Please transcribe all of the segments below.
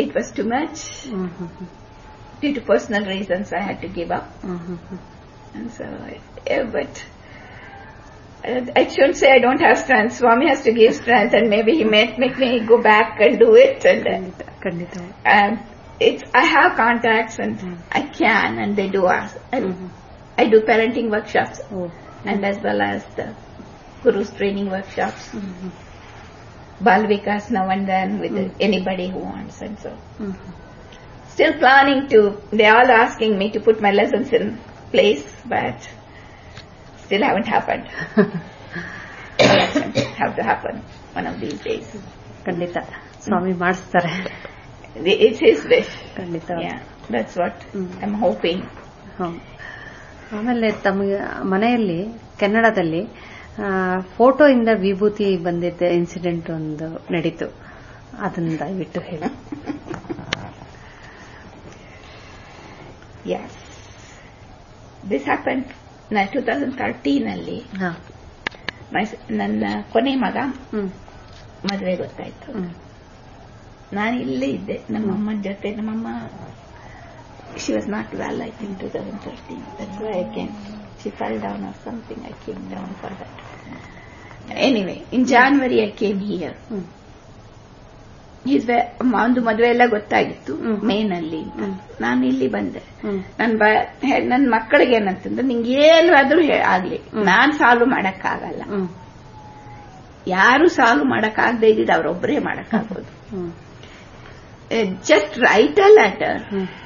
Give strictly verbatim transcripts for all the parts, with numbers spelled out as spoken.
it was too much. Mm-hmm. Due to personal reasons, I had to give up. Mm-hmm. And so, yeah, but I shouldn't say I don't have strength. Swami has to give strength, and maybe he might make me go back and do it. And Kandita. And it's I have contacts, and mm. I can, and they do ask. And mm-hmm. I do parenting workshops, oh. mm-hmm. and as well as the Guru's training workshops. Mm-hmm. Bal Vikas now and then with mm-hmm. anybody who wants, and so. Mm-hmm. Still planning to, they're all asking me to put my lessons in place, but still haven't happened. Have to happen one of these days. Kandita. Swami ಮಾಡಿಸ್ತಾರೆ. It's his wish. Kandita. Yeah, that's what mm. I'm hoping. ಆಮೇಲೆ ತಮಗೆ ಮನೆಯಲ್ಲಿ ಕನ್ನಡದಲ್ಲಿ photo ಇಂದ ವಿಭೂತಿ ಬಂದಿದ್ದ incident ಒಂದು ನಡೀತು, ಅದನ್ನ ದಯವಿಟ್ಟು ಹೇಳಿ. Yes. This happened in twenty thirteen ಅಲ್ಲಿ. ನನ್ನ ಕೊನೆ ಮಗ ಮದುವೆ ಗೊತ್ತಾಯ್ತು. ನಾನು ಇಲ್ಲೇ ಇದ್ದೆ ನಮ್ಮಮ್ಮನ ಜೊತೆ. ನಮ್ಮಮ್ಮ she was not well, I think, twenty thirteen. That's why I came. She fell down or something. I came down for that. Anyway, in January I came here. ಒಂದು ಮದುವೆ ಎಲ್ಲ ಗೊತ್ತಾಗಿತ್ತು ಮೇನಲ್ಲಿ. ನಾನು ಇಲ್ಲಿ ಬಂದೆ. ನನ್ನ ಮಕ್ಕಳಿಗೆ ಏನಂತಂದ್ರೆ ನಿಂಗೆ ಏನು ಆದ್ರೂ ಆಗ್ಲಿ, ನಾನ್ ಸಾಲ್ವ್ ಮಾಡಕ್ಕಾಗಲ್ಲ. ಯಾರು ಸಾಲ್ವ್ ಮಾಡಕ್ಕಾಗದೆ ಇದ್ದಿದ್ದು ಅವ್ರೊಬ್ಬರೇ ಮಾಡಕ್ಕಾಗೋದು. Just write a letter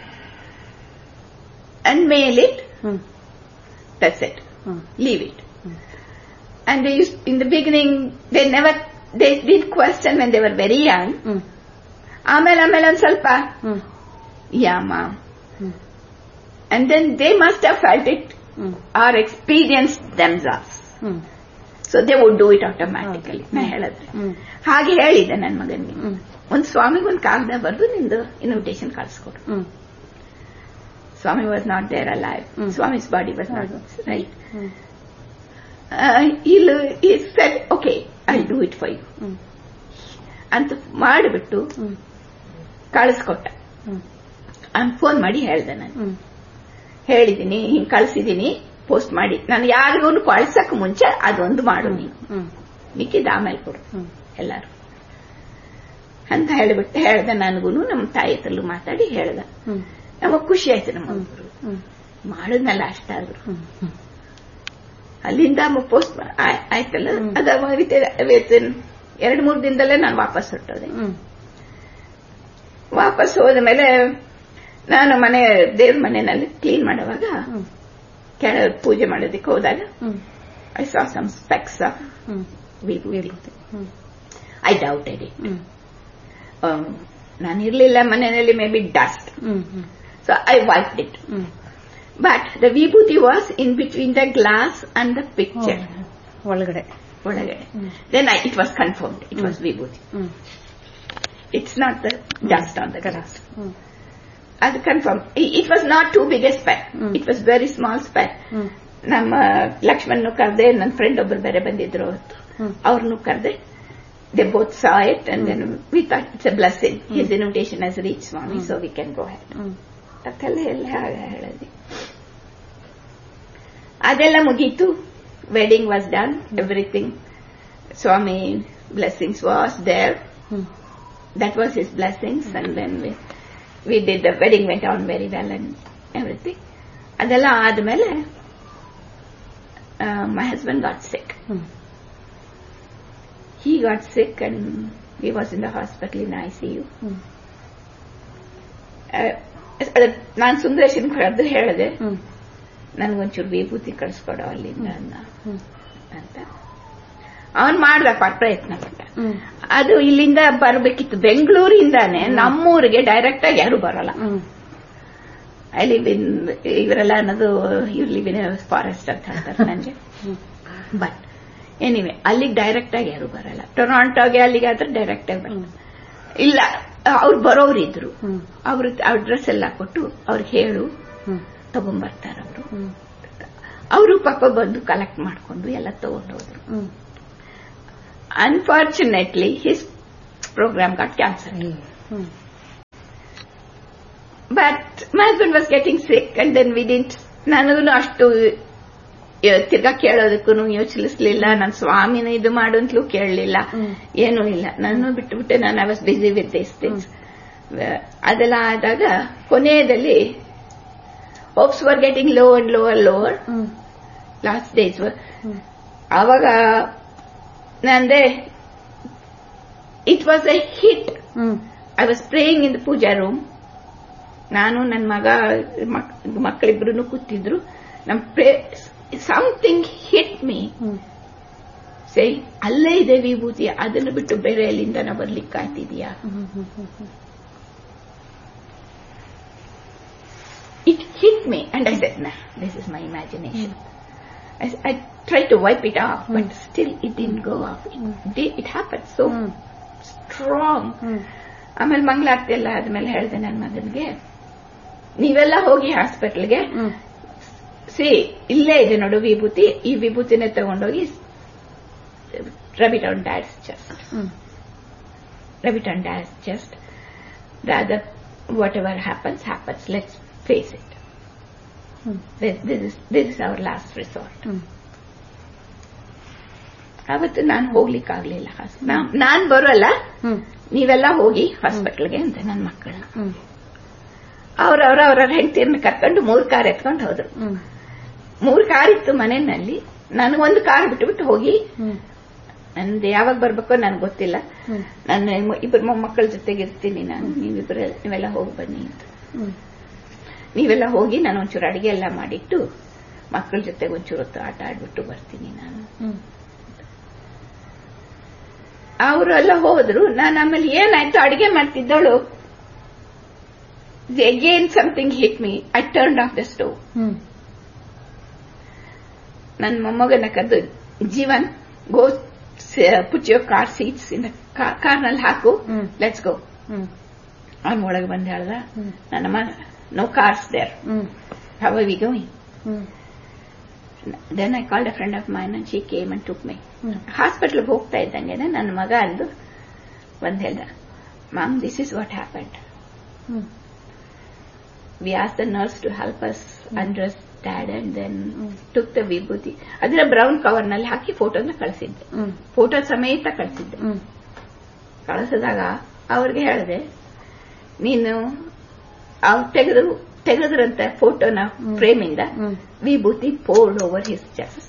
and mail it. Hmm. That's it. Hmm. Leave it. Hmm. And they used, in the beginning, they never, they did question when they were very young. Amel, amel, and salpa. Yeah, ma'am. Hmm. And then they must have felt it hmm. or experienced themselves. Hmm. So they would do it automatically. Okay. ನಾ ಹೇಳಿದ್ರೆ ಹಾಗೆ ಹೇಳಿದ್ದೆ ನನ್ನ ಮಗನಿಗೆ. ಒಂದು ಸ್ವಾಮಿಗೆ ಒಂದು ಕಾಗದ ಬರೆದು ನಿಂದು invitation ಕಳಿಸ್ಕೊಡು. Swami was not there alive. Mm. Swami's body was not right. Mm. Uh, he, he said, okay, I'll do it for you. ಅಂತ ಮಾಡಿಬಿಟ್ಟು ಕಳಿಸ್ಕೊಟ್ಟ. ಅವ್ನು ಫೋನ್ ಮಾಡಿ ಹೇಳ್ದೆ, ನಾನು ಹೇಳಿದ್ದೀನಿ ಹಿಂಗೆ ಕಳಿಸಿದ್ದೀನಿ, ಪೋಸ್ಟ್ ಮಾಡಿ. ನಾನು ಯಾರಿಗೂ ಕಳ್ಸಕ್ ಮುಂಚೆ ಅದೊಂದು ಮಾಡು, ನೀನು ಮಿಕ್ಕಿದ ಆಮೇಲೆ ಕೊಡು ಎಲ್ಲಾರು ಅಂತ ಹೇಳಿಬಿಟ್ಟು ಹೇಳ್ದೆ. ನನಗೂ ನಮ್ಮ ತಾಯಿ ಹತ್ರಲ್ಲೂ ಮಾತಾಡಿ ಹೇಳ್ದ. ನಮಗ್ ಖುಷಿ ಆಯ್ತು. ನಮ್ಮ ಮಾಡಿದ್ನಲ್ಲ ಅಷ್ಟಾದ್ರು. ಅಲ್ಲಿಂದ ಪೋಸ್ಟ್ ಆಯ್ತಲ್ಲ, ಅದ ಎರಡು ಮೂರು ದಿನದಲ್ಲೇ ನಾನು ವಾಪಸ್ ಹೊರಟೋದೆ. ವಾಪಸ್ ಹೋದ ಮೇಲೆ ನಾನು ಮನೆ ದೇವ್ರ ಮನೆಯಲ್ಲಿ ಕ್ಲೀನ್ ಮಾಡುವಾಗ ಕೆಳ ಪೂಜೆ ಮಾಡೋದಕ್ಕೆ ಹೋದಾಗ I saw some specs of ವಿಭೂತಿ. I ಡೌಟೆಡ್ it. ನಾನಿರ್ಲಿಲ್ಲ ಮನೆಯಲ್ಲಿ, may be dust. So I wiped it. Mm. But the vibhuti was in between the glass and the picture. Olagade. Olagade. Then I, it was confirmed. It mm. was vibhuti. Mm. It's not the mm. dust on the glass. Mm. As confirmed. It was not too big a speck. Mm. It was very small speck. Mm. ನಮ್ಮ ಲಕ್ಷ್ಮಣ್ಣು ಕರೆದೆ, ನನ್ನ friend ಒಬ್ಬರು ಬೇರೆ ಬಂದಿದ್ರು ಅವತ್ತು, ಅವ್ರನ್ನು ಕರೆದೆ. They both saw it, and mm. then we thought it's a blessing. Mm. His invitation has reached Swami, mm. so we can go ahead. Mm. ಹೇಳಿದೆ. ಅದೆಲ್ಲ ಮುಗೀತು. Wedding was done, everything. Swami blessings was there. That was his blessings. And then we did the wedding went on very well and everything. ಅದೆಲ್ಲ ಆದ್ಮೇಲೆ my husband got sick. He got sick and he was in the hospital in I C U. ನಾನು ಸುಂದರೇಶನ್ ಕರೆದು ಹೇಳಿದೆ, ನನ್ಗೊಂಚೂರು ವಿಭೂತಿ ಕಳಿಸ್ಕೊಡೋ ಅಲ್ಲಿಂದ ಅಂತ. ಅವನ್ ಮಾಡ್ದ, ಪ್ರಯತ್ನ ಪಟ್ಟ. ಅದು ಇಲ್ಲಿಂದ ಬರ್ಬೇಕಿತ್ತು, ಬೆಂಗಳೂರಿಂದಾನೆ ನಮ್ಮೂರಿಗೆ ಡೈರೆಕ್ಟ್ ಆಗಿ ಯಾರು ಬರಲ್ಲ. ಐ ಲಿವ್ ಇನ್, ಇವರೆಲ್ಲ ಅನ್ನೋದು ಯು ಲಿವ್ ಇನ್ ಫಾರೆಸ್ಟ್ ಅಂತ ಹೇಳ್ತಾರೆ ನನಗೆ. ಬಟ್ ಎನಿವೆ ಅಲ್ಲಿಗೆ ಡೈರೆಕ್ಟ್ ಆಗಿ ಯಾರು ಬರಲ್ಲ. ಟೊರಾಂಟೋಗೆ ಅಲ್ಲಿಗೆ ಆದ್ರೆ ಡೈರೆಕ್ಟ್ ಆಗಿ ಬರಲ್ಲ. ಇಲ್ಲ, ಅವ್ರು ಬರೋರಿದ್ರು. ಅವ್ರ ಅಡ್ರೆಸ್ ಎಲ್ಲ ಕೊಟ್ಟು ಅವ್ರಿಗೆ ಹೇಳು, ತಗೊಂಡ್ಬರ್ತಾರ ಅವರು. ಅವರು ಪಾಪ ಬಂದು ಕಲೆಕ್ಟ್ ಮಾಡ್ಕೊಂಡು ಎಲ್ಲ ತಗೊಂಡೋದ್ರು. Unfortunately his program got cancel. But my husband was getting sick and then we didn't. ನನಗೂ ಅಷ್ಟು ತಿರ್ಗಾ ಕೇಳೋದಕ್ಕೂ ಯೋಚಿಸಲಿಲ್ಲ. ನನ್ನ ಸ್ವಾಮಿನ ಇದು ಮಾಡು ಅಂತಲೂ ಕೇಳಲಿಲ್ಲ, ಏನೂ ಇಲ್ಲ. ನಾನು ಬಿಟ್ಟುಬಿಟ್ಟೆ. ನಾನು I was busy with this things. ಅದೆಲ್ಲ ಆದಾಗ ಕೊನೆಯಲ್ಲಿ hopes var getting low and lower lower last days. ಆವಾಗ ನಂದೆ it was A hit. I was praying in the Pooja room. ನಾನು ನನ್ನ ಮಗ ಮಕ್ಕಳಿಬ್ರು ಕೂತಿದ್ರು. ನಮ್ ಪ್ರೇ ಸಮಥಿಂಗ್ ಹಿಟ್ ಮೀ. ಸೇ ಅಲ್ಲೇ ಇದೆ ವಿಭೂತಿ, ಅದನ್ನು ಬಿಟ್ಟು ಬೇರೆ ಎಲ್ಲಿಂದ ನಾ ಬರ್ಲಿಕ್ಕೆ ಆಗ್ತಿದೀಯಾ? It hit me and I said, nah, this is my imagination. Mm. I, I tried to wipe it off, mm. but still it didn't go off. It, did, it happened so mm. strong. ಆಮೇಲೆ ಮಂಗಳಾರತಿ ಎಲ್ಲ ಆದ್ಮೇಲೆ ಹೇಳಿದೆ ನನ್ನ ಮಗನಿಗೆ, ನೀವೆಲ್ಲ ಹೋಗಿ ಹಾಸ್ಪಿಟಲ್ಗೆ, ಸಿ ಇಲ್ಲೇ ಇದೆ ನೋಡು ವಿಭೂತಿ, ಈ ವಿಭೂತಿನೇ ತಗೊಂಡೋಗಿ rub it on dad's chest. Mm. Rub it on dad's chest. Rather, whatever happens, happens. Let's face it. Mm. This, this is this is our last resort. Mm. ಅವತ್ತು ನಾನು ಹೋಗ್ಲಿಕ್ಕಾಗ್ಲಿಲ್ಲ. ನಾನ್ ಬರೋಲ್ಲ, ನೀವೆಲ್ಲ ಹೋಗಿ ಹಾಸ್ಪಿಟಲ್ಗೆ ಅಂತ ನನ್ನ ಮಕ್ಕಳನ್ನ. ಅವ್ರವ್ರ ಅವ್ರ ಹೆಂಡತಿಯನ್ನ ಕರ್ಕೊಂಡು ಮೂರು ಕಾರ್ ಎತ್ಕೊಂಡು ಹೋದ್ರು. ಮೂರು ಕಾರ್ ಇತ್ತು ಮನೆಯಲ್ಲಿ. ನನಗೊಂದು ಕಾರ್ ಬಿಟ್ಟು ಬಿಟ್ಟು ಹೋಗಿ, ನಂದು ಯಾವಾಗ ಬರ್ಬೇಕೋ ನನ್ಗೆ ಗೊತ್ತಿಲ್ಲ, ನನ್ನ ಇಬ್ಬರು ಮೊಮ್ಮಕ್ಕಳ ಜೊತೆಗೆ ಇರ್ತೀನಿ ನಾನು, ನೀವಿಬ್ಬರ ನೀವೆಲ್ಲ ಹೋಗಿ ಬನ್ನಿ ಅಂತ. ನೀವೆಲ್ಲ ಹೋಗಿ ನಾನು ಒಂಚೂರು ಅಡಿಗೆ ಎಲ್ಲ ಮಾಡಿಟ್ಟು ಮಕ್ಕಳ ಜೊತೆಗೆ ಒಂಚೂರು ಹೊತ್ತು ಆಟ ಆಡ್ಬಿಟ್ಟು ಬರ್ತೀನಿ ನಾನು. ಅವರು ಎಲ್ಲ ಹೋದ್ರು. ನಾನು ಆಮೇಲೆ ಏನಾಯ್ತು, ಅಡಿಗೆ ಮಾಡ್ತಿದ್ದವಳು, again something hit me. I turned of the stove. ನನ್ನ ಮೊಮ್ಮಗನ ಕದ್ದು, ಜೀವನ್ ಗೋ ಪುಟ್ ಯೋರ್ ಕಾರ್ ಸೀಟ್ಸ್ ಇನ್ ಕಾರ್ನಲ್ಲಿ ಹಾಕು, ಲೆಟ್ಸ್ ಗೋ. ಅವನ ಒಳಗೆ ಬಂದು ಹೇಳ್ದ, ನನ್ನಮ್ಮ no cars there. Mm. How are we going? Mm. Then I called a friend of mine and she came and took me. Mm. Hospital ಗೆ ಹೋಗ್ತಾ ಇದ್ದಂಗೆನೆ ನನ್ನ ಮಗ ಅಂದು ಬಂದು ಹೇಳ್ದ, Mom, this is what happened. Mm. We asked the nurse to help us mm. undress dad and then mm. took the vibhuti. ಅದರ brown cover ನಲ್ಲಿ ಹಾಕಿ ಫೋಟೋನ ಕಳಿಸಿದ್ದೆ. ಫೋಟೋ ಸಮೇತ ಕಳಿಸಿದ್ದೆ. ಕಳಿಸಿದಾಗ ಅವ್ರಿಗೆ ಹೇಳಿದೆ, ನೀನು ಅವ್ರು ತೆಗೆದು ತೆಗೆದ್ರಂತ ಫೋಟೋನ ಫ್ರೇಮ್ ಇಂದ ವಿಭೂತಿ poured over his chest.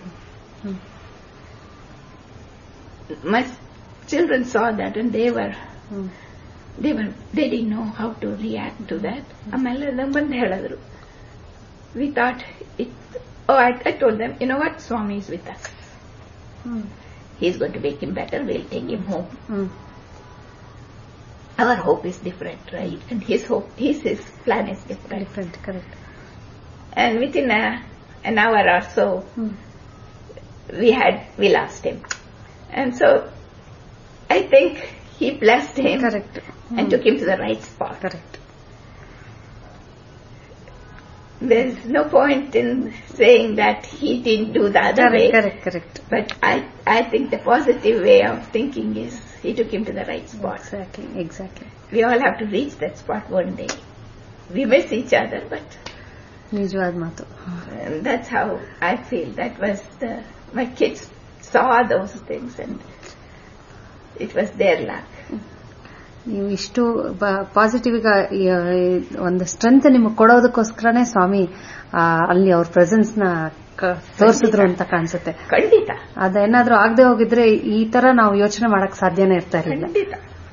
My children saw that and they were they were they did know how to react to that. ಆಮೇಲೆ ನಮ್ ಬಂದು ಹೇಳಿದ್ರು, we thought it I told them, you know what, Swami is with us, he is going to make him better, will take him home. Our hope is different, right? And his hope, his, his plan is different. Different, correct. And within a, an hour or so, hmm. we had, we lost him. And so, I think he blessed him. Correct. And hmm. took him to the right spot. Correct. There's no point in saying that he didn't do the other correct, way. Correct, correct. But I, I think the positive way of thinking is he took him to the right spot. Exactly, exactly. We all have to reach that spot one day. We miss each other, but ನಿಜವಾದ ಮಾತು. That's how I feel. That was the, my kids saw those things and it was their luck. ನೀವು ಇಷ್ಟು positive ಒಂದು strength ನಿಮಗೆ ಕೊಡೋದಕ್ಕೋಸ್ಕರನೇ ಸ್ವಾಮಿ ಅಲ್ಲಿ ಅವ್ರ presence ನ ತೋರಿಸಿದ್ರು ಅಂತ ಕಾಣಿಸುತ್ತೆ. ಖಂಡಿತ. ಅದೇನಾದ್ರೂ ಆಗದೆ ಹೋಗಿದ್ರೆ ಈ ತರ ನಾವು ಯೋಚನೆ ಮಾಡಕ್ ಸಾಧ್ಯನೇ ಇರ್ತಾ ಇರಲಿಲ್ಲ. ಖಂಡಿತ.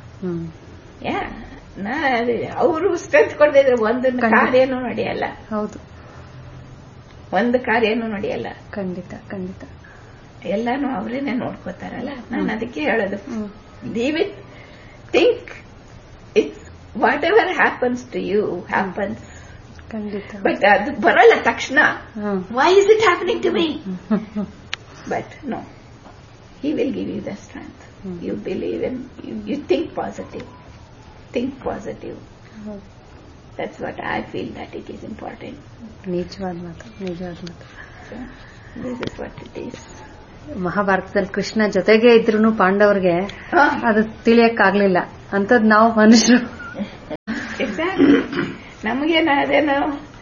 ಅವರು ಸ್ಟ್ರೆಂತ್ ಕೊಡದಿದ್ರೆ ಒಂದು ಕಾರ್ಯನೂ ನಡೆಯಲ್ಲ. ಹೌದು, ಒಂದು ಕಾರ್ಯನೂ ನಡೆಯಲ್ಲ. ಖಂಡಿತ ಖಂಡಿತ. ಎಲ್ಲಾನು ಅವರೇನೆ ನೋಡ್ಕೋತಾರಲ್ಲ. ನಾನು ಅದಕ್ಕೆ ಹೇಳೋದು, leave it, think it's what ever happens to you happens. ಖಂಡಿತ. ಬಟ್ ಅದು ಬರಲ್ಲ ತಕ್ಷಣ, Y is it happening to me? But no, he will give you the strength. Mm. You believe in, you, you think positive. Think positive. Mm. That's what I feel that it is important. ನಿಜವಾದ ಮಾತು, ನಿಜವಾದ ಮಾತು. This is what it is. ಮಹಾಭಾರತದಲ್ಲಿ ಕೃಷ್ಣ ಜೊತೆಗೆ ಇದ್ರೂ ಪಾಂಡವರಿಗೆ ಅದು ತಿಳಿಯಕ್ಕಾಗ್ಲಿಲ್ಲ ಅಂತದ್ ನಾವು ಮನುಷ್ಯರು. Exactly. ನಮಗೇನ ಅದೇನು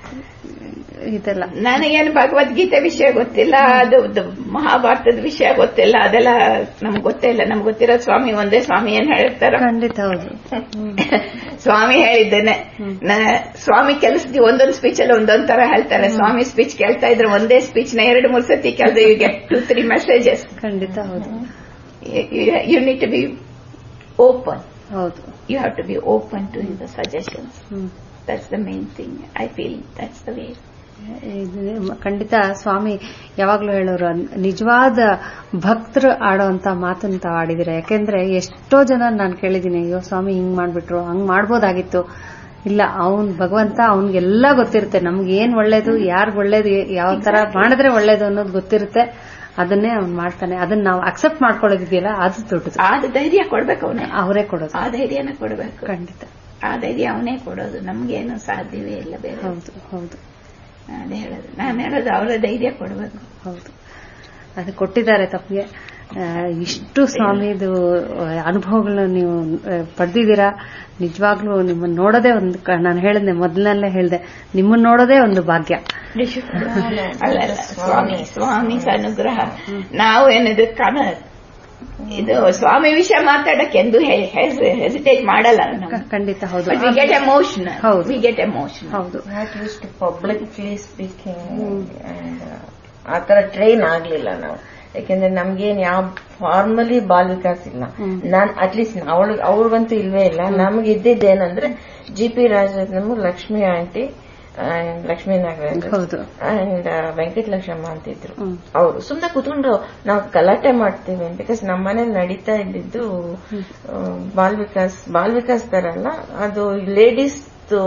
ಇದೆಲ್ಲ ನನಗೇನು ಭಗವದ್ಗೀತೆ ವಿಷಯ ಗೊತ್ತಿಲ್ಲ, ಅದು ಮಹಾಭಾರತದ ವಿಷಯ ಗೊತ್ತಿಲ್ಲ, ಅದೆಲ್ಲ ನಮ್ಗೆ ಗೊತ್ತೇ ಇಲ್ಲ. ನಮ್ಗೆ ಗೊತ್ತಿರೋ ಸ್ವಾಮಿ ಒಂದೇ ಸ್ವಾಮಿ ಏನ್ ಹೇಳ್ತಾರ. ಖಂಡಿತ ಹೌದು. ಸ್ವಾಮಿ ಹೇಳಿದ್ದೇನೆ. ಸ್ವಾಮಿ ಕೆಲಸದಿ ಒಂದೊಂದು ಸ್ಪೀಚ್ ಅಲ್ಲಿ ಒಂದೊಂದ್ ತರ ಹೇಳ್ತಾರೆ. ಸ್ವಾಮಿ ಸ್ಪೀಚ್ ಕೇಳ್ತಾ ಇದ್ರೆ ಒಂದೇ ಸ್ಪೀಚ್ ನ ಎರಡು ಮೂರು ಸತಿ ಕೇಳಿದ್ರೆ you get to three messages. ಖಂಡಿತ ಹೌದು. You need to B open. ಹೌದು, you have to B open to the suggestions. That's the main thing. I feel that's the way. ಖಂಡಿತ ಸ್ವಾಮಿ ಯಾವಾಗ್ಲೂ ಹೇಳೋರು, ನಿಜವಾದ ಭಕ್ತರು ಆಡೋಂತ ಮಾತನ್ನು ತಾವು ಆಡಿದಿರ. ಯಾಕೆಂದ್ರೆ ಎಷ್ಟೋ ಜನ ನಾನು ಕೇಳಿದೀನಿ, ಅಯ್ಯೋ ಸ್ವಾಮಿ ಹಿಂಗ್ ಮಾಡ್ಬಿಟ್ರು, ಹಂಗ್ ಮಾಡ್ಬೋದಾಗಿತ್ತು. ಇಲ್ಲ, ಅವನ್ ಭಗವಂತ ಅವನ್ಗೆಲ್ಲ ಗೊತ್ತಿರುತ್ತೆ, ನಮ್ಗೆ ಏನ್ ಒಳ್ಳೇದು, ಯಾರ್ಗ್ ಒಳ್ಳೇದು, ಯಾವ ತರ ಮಾಡಿದ್ರೆ ಒಳ್ಳೇದು ಅನ್ನೋದು ಗೊತ್ತಿರುತ್ತೆ. ಅದನ್ನೇ ಅವ್ನು ಮಾಡ್ತಾನೆ. ಅದನ್ನ ನಾವು ಅಕ್ಸೆಪ್ಟ್ ಮಾಡ್ಕೊಳ್ಳೋದಿದೆಯಲ್ಲ, ಅದು ದೊಡ್ಡದು. ಆದ ಧೈರ್ಯ ಕೊಡ್ಬೇಕು, ಅವನೇ ಅವರೇ ಕೊಡೋದು. ಆ ಧೈರ್ಯನ ಕೊಡಬೇಕು. ಖಂಡಿತ ಆ ಧೈರ್ಯ ಅವನೇ ಕೊಡೋದು. ನಮ್ಗೇನು ಸಾಧ್ಯವೇ ಇಲ್ಲ ಬೇರೆ. ಹೌದು ಹೌದು, ಅದೇ ಹೇಳೋದು. ನಾನು ಹೇಳೋದು ಅವರ ಧೈರ್ಯ ಕೊಡಬೇಕು. ಹೌದು, ಅದು ಕೊಟ್ಟಿದ್ದಾರೆ ತಪ್ಪಿಗೆ. ಇಷ್ಟು ಸ್ವಾಮಿದು ಅನುಭವಗಳನ್ನ ನೀವು ಪಡೆದಿದ್ದೀರಾ. ನಿಜವಾಗ್ಲೂ ನಿಮ್ಮನ್ನ ನೋಡೋದೇ ಒಂದು, ನಾನು ಹೇಳಿದೆ ಮೊದಲನಲ್ಲೇ ಹೇಳಿದೆ, ನಿಮ್ಮನ್ನ ನೋಡೋದೇ ಒಂದು ಭಾಗ್ಯ. ಅಲ್ಲ, ಸ್ವಾಮಿ ಸ್ವಾಮಿ ಅನುಗ್ರಹ. ನಾವು ಏನಿದು ಕಣ ಇದು ಸ್ವಾಮಿ ವಿಷಯ ಮಾತಾಡಕ್ಕೆ ಎಂದು ಹೆಸಿಟೇಟ್ ಮಾಡಲ್ಲ. ಖಂಡಿತ ಹೌದು. We get emotion. ಹೌದು, ವಿ ಗೆಟ್ ಎಮೋಷನ್. ಹೌದು. Not use to publicly speaking. ಆತರ ಟ್ರೈನ್ ಆಗ್ಲಿಲ್ಲ ನಾವು. ಯಾಕೆಂದ್ರೆ ನಮ್ಗೇನ್ ಯಾವ ಫಾರ್ಮಲಿ ಬಾಲ್ ವಿಕಾಸ್ ಇಲ್ಲ. ನಾನ್ ಅಟ್ಲೀಸ್ಟ್ ಅವಳು ಅವ್ರಿಗಂತೂ ಇಲ್ವೇ ಇಲ್ಲ. ನಮ್ಗೆ ಇದ್ದಿದ್ದೇನಂದ್ರೆ G P ರಾಜರತ್ನಮ್, Lakshmi aunty, Lakshmi Nagaraj and Venkatalakshmamma ಅಂತಿದ್ರು. ಅವರು ಸುಮ್ಮನೆ ಕೂತ್ಕೊಂಡು ನಾವು ಗಲಾಟೆ ಮಾಡ್ತೀವಿ. ಬಿಕಾಸ್ ನಮ್ಮ ಮನೇಲಿ ನಡೀತಾ ಇದ್ದಿದ್ದು ಬಾಲ್ ವಿಕಾಸ್ ಬಾಲ್ ವಿಕಾಸ್ ತರ ಅಲ್ಲ, ಅದು ಲೇಡೀಸ್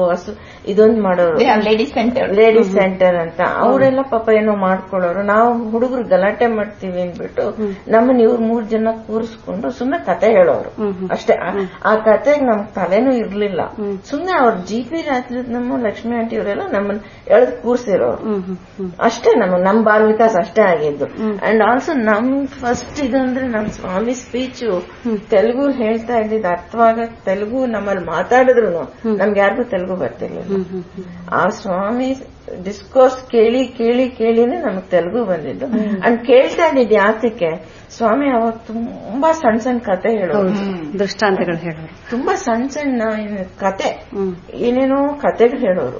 ಇದೊಂದು ಮಾಡೋರು, ಲೇಡೀಸ್ ಸೆಂಟರ್ ಲೇಡೀಸ್ ಸೆಂಟರ್ ಅಂತ. ಅವರೆಲ್ಲ ಪಾಪ ಏನೋ ಮಾಡ್ಕೊಳ್ಳೋರು. ನಾವು ಹುಡುಗರು ಗಲಾಟೆ ಮಾಡ್ತೀವಿ ಅಂದ್ಬಿಟ್ಟು ನಮ್ಮನ್ನ ಇವ್ರು ಮೂರ್ ಜನ ಕೂರಿಸ್ಕೊಂಡು ಸುಮ್ಮನೆ ಕತೆ ಹೇಳೋರು ಅಷ್ಟೇ. ಆ ಕತೆಗೆ ನಮ್ ತಲೆನೂ ಇರ್ಲಿಲ್ಲ. ಸುಮ್ಮನೆ ಅವ್ರ G P Rajaratnam, Lakshmi aunty ಇವರೆಲ್ಲ ನಮ್ಮನ್ನ ಎಳೆದು ಕೂರ್ಸಿರೋರು ಅಷ್ಟೇ. ನಮ್ಮ ನಮ್ ಬಾಲ್ ವಿಕಾಸ್ ಅಷ್ಟೇ ಆಗಿದ್ದು. ಅಂಡ್ ಆಲ್ಸೋ ನಮ್ ಫಸ್ಟ್ ಇದಂದ್ರೆ ನಮ್ ಸ್ವಾಮಿ ಸ್ಪೀಚು ತೆಲುಗು ಹೇಳ್ತಾ ಇದ್ದಿದ್ದು ಅರ್ಥವಾಗ ತೆಲುಗು ನಮ್ಮಲ್ಲಿ ಮಾತಾಡಿದ್ರು ನಮ್ಗೆ ಯಾರಿಗೂ ತೆಲುಗು ಬರ್ತಿರ್ಲಿಲ್ಲ. ಆ ಸ್ವಾಮಿ ಡಿಸ್ಕೋರ್ಸ್ ಕೇಳಿ ಕೇಳಿ ಕೇಳಿನೇ ನಮಗ್ ತೆಲುಗು ಬಂದಿದ್ದು. ಅಂಡ್ ಕೇಳ್ತಾ ಇದ್ದಿದ್ದು ಯಾತಕ್ಕೆ, ಸ್ವಾಮಿ ಅವಾಗ ತುಂಬಾ ಸಣ್ಣ ಸಣ್ಣ ಕತೆ ಹೇಳೋರು, ದೃಷ್ಟಾಂತಗಳು ಹೇಳೋರು, ತುಂಬಾ ಸಣ್ಣ ಸಣ್ಣ ಕತೆ, ಏನೇನೋ ಕತೆಗಳು ಹೇಳೋರು.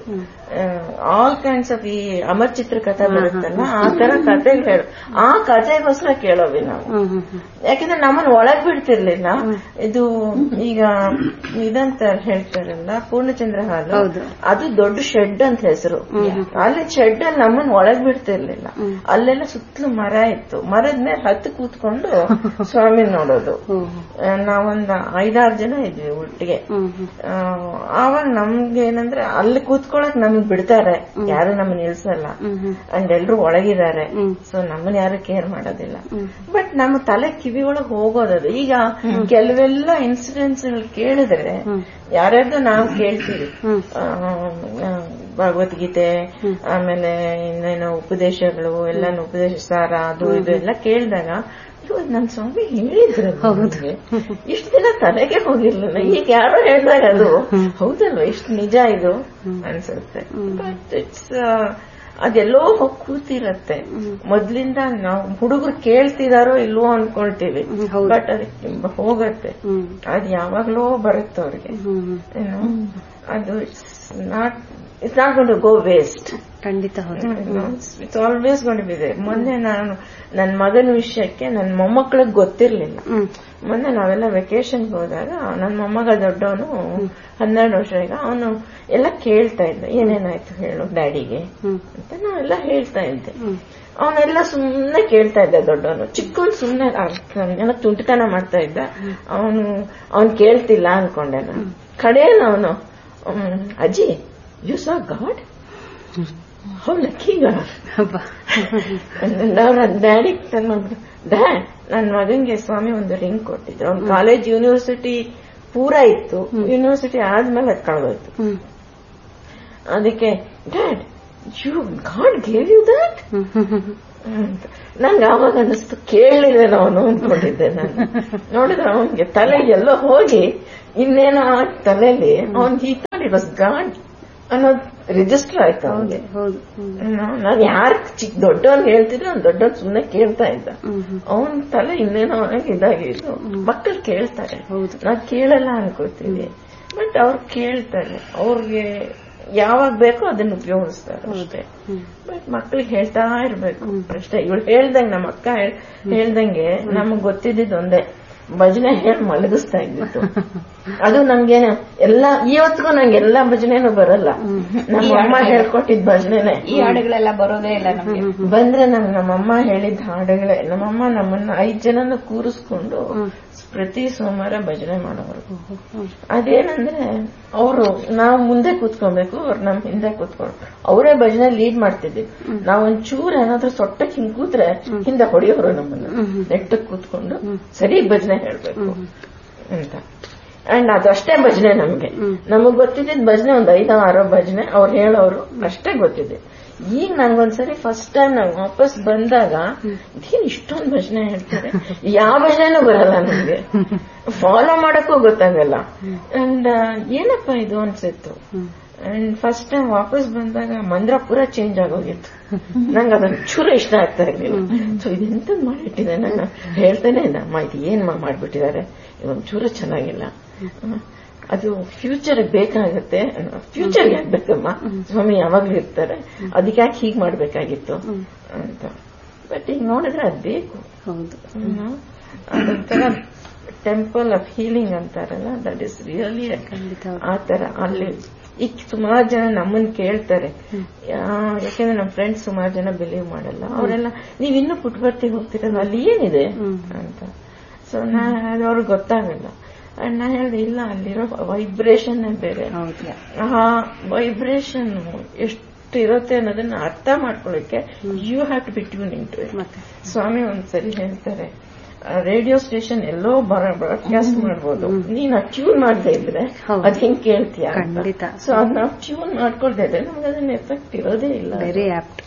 ಆಲ್ ಕೈಂಡ್ಸ್ ಆಫ್ ಈ ಅಮರ್ ಚಿತ್ರ ಕಥೆ ಬರುತ್ತಲ್ಲ, ಆ ತರ ಕತೆಗಳು ಹೇಳೋ. ಆ ಕತೆಗೋಸ್ಕರ ಕೇಳೋವಿ ನಾವು. ಯಾಕಂದ್ರೆ ನಮ್ಮನ್ನ ಒಳಗ್ ಬಿಡ್ತಿರ್ಲಿಲ್ಲ. ಇದು ಈಗ ಇದಂತ ಹೇಳ್ತಾರಲ್ಲ ಪೂರ್ಣಚಂದ್ರ ಹಾಲು, ಅದು ದೊಡ್ಡ ಶೆಡ್ ಅಂತ ಹೆಸರು. ಅಲ್ಲಿ ಶೆಡ್ ಅಲ್ಲಿ ನಮ್ಮನ್ನ ಒಳಗ್ ಬಿಡ್ತಿರ್ಲಿಲ್ಲ. ಅಲ್ಲೆಲ್ಲ ಸುತ್ತಲೂ ಮರ ಇತ್ತು. ಮರದ ಮೇಲೆ ಹತ್ತು ಕೂತ್ಕೊಂಡು ಸ್ವಾಮಿ ನೋಡೋದು. ನಾವೊಂದ್ ಐದಾರು ಜನ ಇದ್ವಿ ಒಟ್ಟಿಗೆ. ಆವಾಗ ನಮ್ಗೆ ಏನಂದ್ರೆ ಅಲ್ಲಿ ಕೂತ್ಕೊಳಕ್ ನಮಗ್ ಬಿಡ್ತಾರೆ, ಯಾರು ನಮ್ಮನ್ನ ನಿಲ್ಸಲ್ಲ. ಅಂಡ್ ಎಲ್ರು ಒಳಗಿದ್ದಾರೆ, ಸೊ ನಮ್ಮನ್ನ ಯಾರು ಕೇರ್ ಮಾಡೋದಿಲ್ಲ. ಬಟ್ ನಮ್ಮ ತಲೆ ಕಿವಿ ಒಳಗ್ ಹೋಗೋದದು. ಈಗ ಕೆಲವೆಲ್ಲ ಇನ್ಸಿಡೆಂಟ್ಸ್ ಕೇಳಿದ್ರೆ ಯಾರ್ಯಾರ್ದು ನಾವು ಕೇಳ್ತೀವಿ, ಭಗವದ್ಗೀತೆ, ಆಮೇಲೆ ಇನ್ನೇನೋ ಉಪದೇಶಗಳು, ಎಲ್ಲಾನು ಉಪದೇಶ ಸಾರ, ಅದು ಇದು ಎಲ್ಲ ಕೇಳಿದಾಗ ನನ್ ಸ್ವಾಮಿ ಹೇಳಿದ್ರು, ಇಷ್ಟು ದಿನ ತಲೆಗೆ ಹೋಗಿರ್ಲಿಲ್ಲ. ಈಗ ಯಾರೋ ಹೇಳಿದಾಗ ಅದು ಹೌದಲ್ವ, ಎಷ್ಟು ನಿಜ ಇದು ಅನ್ಸುತ್ತೆ. ಬಟ್ ಇಟ್ಸ್ ಅದೆಲ್ಲೋ ಹೋಗಿ ಕೂತಿರತ್ತೆ. ಮೊದ್ಲಿಂದ ನಾವು ಹುಡುಗರು ಕೇಳ್ತಿದಾರೋ ಇಲ್ವೋ ಅನ್ಕೊಳ್ತೀವಿ, ಬಟ್ ಅದಕ್ಕೆ ಹೋಗತ್ತೆ. ಅದು ಯಾವಾಗ್ಲೋ ಬರುತ್ತೆ ಅವ್ರಿಗೆ. ಏನು ಅದು it's not it's not going to go waste. ಖಂಡಿತ it's always going to be there. ಮೊನ್ನೆ ನಾನು ನನ್ನ ಮಗನ ವಿಷಯಕ್ಕೆ ನನ್ನ ಮೊಮ್ಮಕ್ಕಳಿಗೆ ಗೊತ್ತಿರ್ಲಿಲ್ಲ. ಮೊನ್ನೆ ನಾವೆಲ್ಲ ವೆಕೇಶನ್ಗೆ ಹೋದಾಗ ನನ್ನ ಮೊಮ್ಮಗ ದೊಡ್ಡವನು ಹನ್ನೆರಡು ವರ್ಷ, ಈಗ ಅವನು ಎಲ್ಲ ಕೇಳ್ತಾ ಇದ್ದ, ಏನೇನಾಯ್ತು ಹೇಳು ಡ್ಯಾಡಿಗೆ ಅಂತ ನಾವೆಲ್ಲ ಹೇಳ್ತಾ ಇದ್ದೆ. ಅವನೆಲ್ಲ ಸುಮ್ನೆ ಕೇಳ್ತಾ ಇದ್ದ ದೊಡ್ಡವನು. ಚಿಕ್ಕವನು ಸುಮ್ನೆ ಎಲ್ಲ ತುಂಟತನ ಮಾಡ್ತಾ ಇದ್ದ. ಅವನು ಅವನ್ ಕೇಳ್ತಿಲ್ಲ ಅನ್ಕೊಂಡೆ ನಾನು. ಕಡೆಯಲ್ಲಿ ಅವನು, ಅಜ್ಜಿ you saw god, how lucky god. ಅವ್ರ ಡ್ಯಾಡಿ ಡ್ಯಾಡ್ ನನ್ನ ಮಗನ್ಗೆ ಸ್ವಾಮಿ ಒಂದು ರಿಂಗ್ ಕೊಟ್ಟಿದ್ರು. ಅವ್ನ ಕಾಲೇಜ್ ಯೂನಿವರ್ಸಿಟಿ ಪೂರಾ ಇತ್ತು, ಯೂನಿವರ್ಸಿಟಿ ಆದ್ಮೇಲೆ ಅದ್ ಕಳ್ದೋಯ್ತು. ಅದಕ್ಕೆ dad you god gave you that ಅಂತ ನಂಗೆ ಆವಾಗ ಅನ್ನಿಸ್ತು. ಕೇಳಲಿಲ್ಲ ಅವನು ಅಂದ್ಕೊಂಡಿದ್ದೆ ನಾನು. ನೋಡಿದ್ರೆ ಅವನ್ಗೆ ತಲೆ ಎಲ್ಲೋ ಹೋಗಿ ಇನ್ನೇನೋ ತಲೆಯಲ್ಲಿ ಅವನ್ ಈ ಥಾಟ್ ಇಟ್ ವಾಸ್ ಗಾಡ್ ಅನ್ನೋದು ರಿಜಿಸ್ಟರ್ ಆಯ್ತು ಅವನಿಗೆ. ನಾನು ಯಾರು ಚಿಕ್ಕ ದೊಡ್ಡವನ್ ಹೇಳ್ತಿದ್ರೆ ಅವ್ನು ದೊಡ್ಡವನ್ ಸುಮ್ನೆ ಕೇಳ್ತಾ ಇದ್ದ. ಅವನ್ ತಲೆ ಇನ್ನೇನೋ ಇದಾಗಿದ್ದು. ಮಕ್ಕಳು ಕೇಳ್ತಾರೆ, ನಾವ್ ಕೇಳಲ್ಲ ಅನ್ಕೋತೀವಿ, ಬಟ್ ಅವ್ರು ಕೇಳ್ತಾರೆ. ಅವ್ರಿಗೆ ಯಾವಾಗ ಬೇಕೋ ಅದನ್ನ ಉಪಯೋಗಿಸ್ತಾರೆ ಅಷ್ಟೇ. ಬಟ್ ಮಕ್ಳಿಗೆ ಹೇಳ್ತಾ ಇರ್ಬೇಕು ಅಷ್ಟೇ. ಇವಳು ಹೇಳ್ದಂಗೆ, ನಮ್ಮ ಅಕ್ಕ ಹೇಳ್ದಂಗೆ ನಮಗ್ ಗೊತ್ತಿದ್ದಿದ್ದು ಒಂದೇ, ಭಜನೆ ಹೇಳಿ ಮಲಗಿಸ್ತಾ ಇದ್ದಿತ್ತು. ಅದು ನಂಗೆ ಎಲ್ಲ ಇವತ್ತಿಗೂ ನಂಗೆ ಎಲ್ಲಾ ಭಜನೆನೂ ಬರಲ್ಲ. ನಮ್ಮ ಅಮ್ಮ ಹೇಳ್ಕೊಟ್ಟಿದ್ ಭಜನೆನೆ. ಈ ಹಾಡುಗಳೆಲ್ಲ ಬರೋದೇ ಇಲ್ಲ ನಮ್ಗೆ. ಬಂದ್ರೆ ನಂಗೆ ನಮ್ಮಮ್ಮ ಹೇಳಿದ ಹಾಡುಗಳೇ. ನಮ್ಮಮ್ಮ ನಮ್ಮನ್ನ ಐದ್ ಜನನ ಕೂರಿಸ್ಕೊಂಡು ಪ್ರತಿ ಸೋಮವಾರ ಭಜನೆ ಮಾಡೋರು. ಅದೇನಂದ್ರೆ ಅವರು ನಾವು ಮುಂದೆ ಕೂತ್ಕೊಬೇಕು, ಅವ್ರು ನಮ್ ಹಿಂದೆ ಕೂತ್ಕೊಂಡು ಅವರೇ ಭಜನೆ ಲೀಡ್ ಮಾಡ್ತಿದ್ವಿ. ನಾವೊಂಚೂರು ಏನಾದ್ರೂ ಸೊಟ್ಟಕ್ಕೆ ಹಿಂಗ್ ಕೂತ್ರೆ ಹಿಂದೆ ಹೊಡೆಯೋರು ನಮ್ಮನ್ನ. ನೆಟ್ಟಕ್ ಕೂತ್ಕೊಂಡು ಸರಿ ಭಜನೆ ಹೇಳ್ಬೇಕು ಅಂತ. ಅಂಡ್ ಅದಷ್ಟೇ ಭಜನೆ ನಮ್ಗೆ. ನಮಗ್ ಗೊತ್ತಿದ್ದ ಭಜನೆ ಒಂದ್ ಐದೋ ಆರೋ ಭಜನೆ ಅವ್ರು ಹೇಳೋರು ಅಷ್ಟೇ ಗೊತ್ತಿದೆ. ಈಗ ನಂಗೊಂದ್ಸರಿ ಫಸ್ಟ್ ಟೈಮ್ ನಾವ್ ವಾಪಸ್ ಬಂದಾಗ ಇದೇನ್ ಇಷ್ಟೊಂದು ಭಜನೆ ಹೇಳ್ತಾರೆ, ಯಾವ ಭಜನೆನೂ ಬರಲ್ಲ ನಮ್ಗೆ, ಫಾಲೋ ಮಾಡಕ್ಕೂ ಗೊತ್ತಾಗಲ್ಲ. ಅಂಡ್ ಏನಪ್ಪಾ ಇದು ಅನ್ಸಿತ್ತು. ಅಂಡ್ ಫಸ್ಟ್ ಟೈಮ್ ವಾಪಸ್ ಬಂದಾಗ ಮಂದ್ರ ಪೂರ ಚೇಂಜ್ ಆಗೋಗಿತ್ತು. ನಂಗೆ ಅದೊಂದು ಚೂರು ಇಷ್ಟ ಆಗ್ತಾ ಇರ್ಲಿಲ್ಲ. ಸೊ ಇದೆಂತದ್ ಮಾಡಿಟ್ಟಿದೆ, ನಾನು ಹೇಳ್ತೇನೆ ಅಮ್ಮ ಇದು ಏನ್ ಮಾಡ್ಬಿಟ್ಟಿದ್ದಾರೆ, ಇದೊಂದು ಚೂರು ಚೆನ್ನಾಗಿಲ್ಲ, ಅದು ಫ್ಯೂಚರ್ ಬೇಕಾಗತ್ತೆ. ಫ್ಯೂಚರ್ ಆಗ್ಬೇಕಮ್ಮ, ಸ್ವಾಮಿ ಯಾವಾಗ್ಲೂ ಇರ್ತಾರೆ, ಅದಕ್ಕೆ ಯಾಕೆ ಹೀಗ್ ಮಾಡ್ಬೇಕಾಗಿತ್ತು ಅಂತ. ಬಟ್ ಈಗ ನೋಡಿದ್ರೆ ಅದ್ ಬೇಕು. ಅದೊಂಥರ ಟೆಂಪಲ್ ಆಫ್ ಹೀಲಿಂಗ್ ಅಂತಾರಲ್ಲ, ದಟ್ ಇಸ್ ರಿಯಲಿ ಆ ತರ. ಅಲ್ಲಿ ಈಗ ಸುಮಾರು ಜನ ನಮ್ಮನ್ ಕೇಳ್ತಾರೆ, ಯಾಕೆಂದ್ರೆ ನಮ್ ಫ್ರೆಂಡ್ಸ್ ಸುಮಾರು ಜನ ಬಿಲೀವ್ ಮಾಡಲ್ಲ. ಅವರೆಲ್ಲ ನೀವ್ ಇನ್ನೂ ಪುಟ್ಬರ್ತಿ ಹೋಗ್ತಿರಲ್ಲ, ಅಲ್ಲಿ ಏನಿದೆ ಅಂತ. ಸೊ ನಾ ಅದು ಅವ್ರಿಗೆ ಗೊತ್ತಾಗಲ್ಲ. ಅಂಡ್ ನಾ ಹೇಳಿದೆ ಇಲ್ಲ, ಅಲ್ಲಿರೋ ವೈಬ್ರೇಷನ್ ಬೇರೆ. ಆ ವೈಬ್ರೇಷನ್ ಎಷ್ಟು ಇರುತ್ತೆ ಅನ್ನೋದನ್ನ ಅರ್ಥ ಮಾಡ್ಕೊಳ್ಳಿಕ್ಕೆ you have to B tune in to it. ಸ್ವಾಮಿ ಒಂದ್ಸರಿ ಹೇಳ್ತಾರೆ, ರೇಡಿಯೋ ಸ್ಟೇಷನ್ ಎಲ್ಲೋ ಬ್ರಾಡ್ಕಾಸ್ಟ್ ಮಾಡ್ಬೋದು, ನೀನ್ ಟ್ಯೂನ್ ಮಾಡದೇ ಇದ್ರೆ ಅದ್ ಹೆಂಗ್ ಕೇಳ್ತೀಯ. ಸೊ ಅದ್ ನಾವು ಟ್ಯೂನ್ ಮಾಡ್ಕೊಳ್ತಾ ಇದ್ರೆ ನಮ್ಗೆ ಅದನ್ನ ಎಫೆಕ್ಟ್ ಇರೋದೇ ಇಲ್ಲ. Very apt.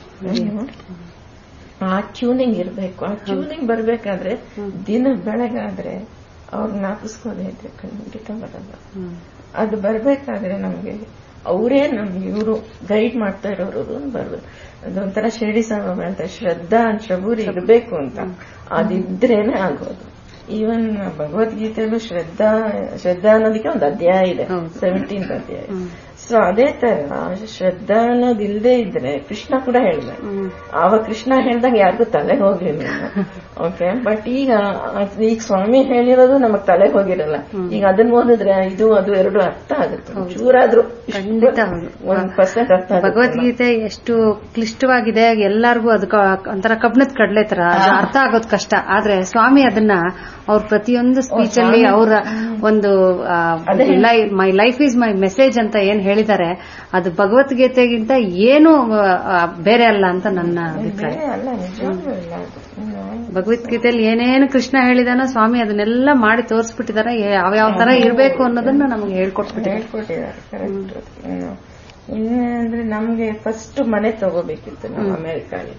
ಆ ಟ್ಯೂನಿಂಗ್ ಇರ್ಬೇಕು. ಆ ಟ್ಯೂನಿಂಗ್ ಬರ್ಬೇಕಾದ್ರೆ ದಿನ ಬೆಳಗಾದ್ರೆ ಅವ್ರು ಜ್ಞಾಪಿಸ್ಕೋದೇ ಇದ್ರೆ ಖಂಡಿತ ಬರಲ್ಲ. ಅದು ಬರ್ಬೇಕಾದ್ರೆ ನಮ್ಗೆ ಅವರೇ ನಮ್ಗೆ ಇವರು ಗೈಡ್ ಮಾಡ್ತಾ ಇರೋರು ಬರ್ಬೇಕು. ಅದೊಂಥರ ಶಿರಡಿ ಸಾಯಿಬಾಬಾ ಅಂತ ಶ್ರದ್ಧಾ ಶಬೂರಿ ಇರಬೇಕು ಅಂತ, ಅದಿದ್ರೇನೆ ಆಗೋದು. ಈವನ್ ಭಗವದ್ಗೀತೆಯಲ್ಲೂ ಶ್ರದ್ಧಾ ಶ್ರದ್ಧಾ ಅನ್ನೋದಕ್ಕೆ ಒಂದು ಅಧ್ಯಾಯ ಇದೆ, ಸೆವೆಂಟೀನ್ತ್ ಅಧ್ಯಾಯ. ಸೊ ಅದೇ ತರ ಶ್ರದ್ಧಾ ಅನ್ನೋದು ಇಲ್ದೇ ಇದ್ರೆ ಕೃಷ್ಣ ಕೂಡ ಹೇಳ್ದ. ಆವಾಗ ಕೃಷ್ಣ ಹೇಳ್ದಾಗ ಯಾರಿಗೂ ತಲೆ ಹೋಗ್ಲಿಲ್ಲ. ಓಕೆ, ಬಟ್ ಈಗ ಈಗ ಸ್ವಾಮಿ ಹೇಳಿರೋದು ನಮಗ್ ತಲೆ ಹೋಗಿರಲ್ಲ. ಈಗ ಅದನ್ನ ಓದಿದ್ರೆ ಇದು ಅದು ಎರಡು ಅರ್ಥ ಆಗುತ್ತೆ, ಚೂರಾದ್ರೂ ಖಂಡಿತ ಒಂದ್ ಪರ್ಸೆಂಟ್ ಅರ್ಥ. ಭಗವದ್ಗೀತೆ ಎಷ್ಟು ಕ್ಲಿಷ್ಟವಾಗಿದೆ, ಎಲ್ಲರಿಗೂ ಅದಕ್ಕೆ ಒಂಥರ ಕಬ್ಣದ ಕಡ್ಲೆ ತರ ಅರ್ಥ ಆಗೋದು ಕಷ್ಟ. ಆದ್ರೆ ಸ್ವಾಮಿ ಅದನ್ನ ಅವ್ರ ಪ್ರತಿಯೊಂದು ಸ್ಪೀಚ್ ಅಲ್ಲಿ ಅವರ ಒಂದು my life is my message ಅಂತ ಏನ್ ಹೇಳಿದ್ದಾರೆ, ಅದು ಭಗವದ್ಗೀತೆಗಿಂತ ಏನು ಬೇರೆ ಅಲ್ಲ ಅಂತ ನನ್ನ ಅಭಿಪ್ರಾಯ. ಭಗವದ್ಗೀತೆಯಲ್ಲಿ ಏನೇನು ಕೃಷ್ಣ ಹೇಳಿದಾನೋ ಸ್ವಾಮಿ ಅದನ್ನೆಲ್ಲ ಮಾಡಿ ತೋರಿಸ್ಬಿಟ್ಟಿದ್ದಾರೆ, ಯಾವ್ಯಾವ ತರ ಇರಬೇಕು ಅನ್ನೋದನ್ನ ನಮ್ಗೆ ಹೇಳ್ಕೊಟ್ಬಿಟ್ಟಿದ್ದಾರೆ. ಇನ್ನೇನಂದ್ರೆ ನಮ್ಗೆ ಫಸ್ಟ್ ಮನೆ ತಗೋಬೇಕಿತ್ತು ನಾವು ಅಮೆರಿಕಾಗೆ.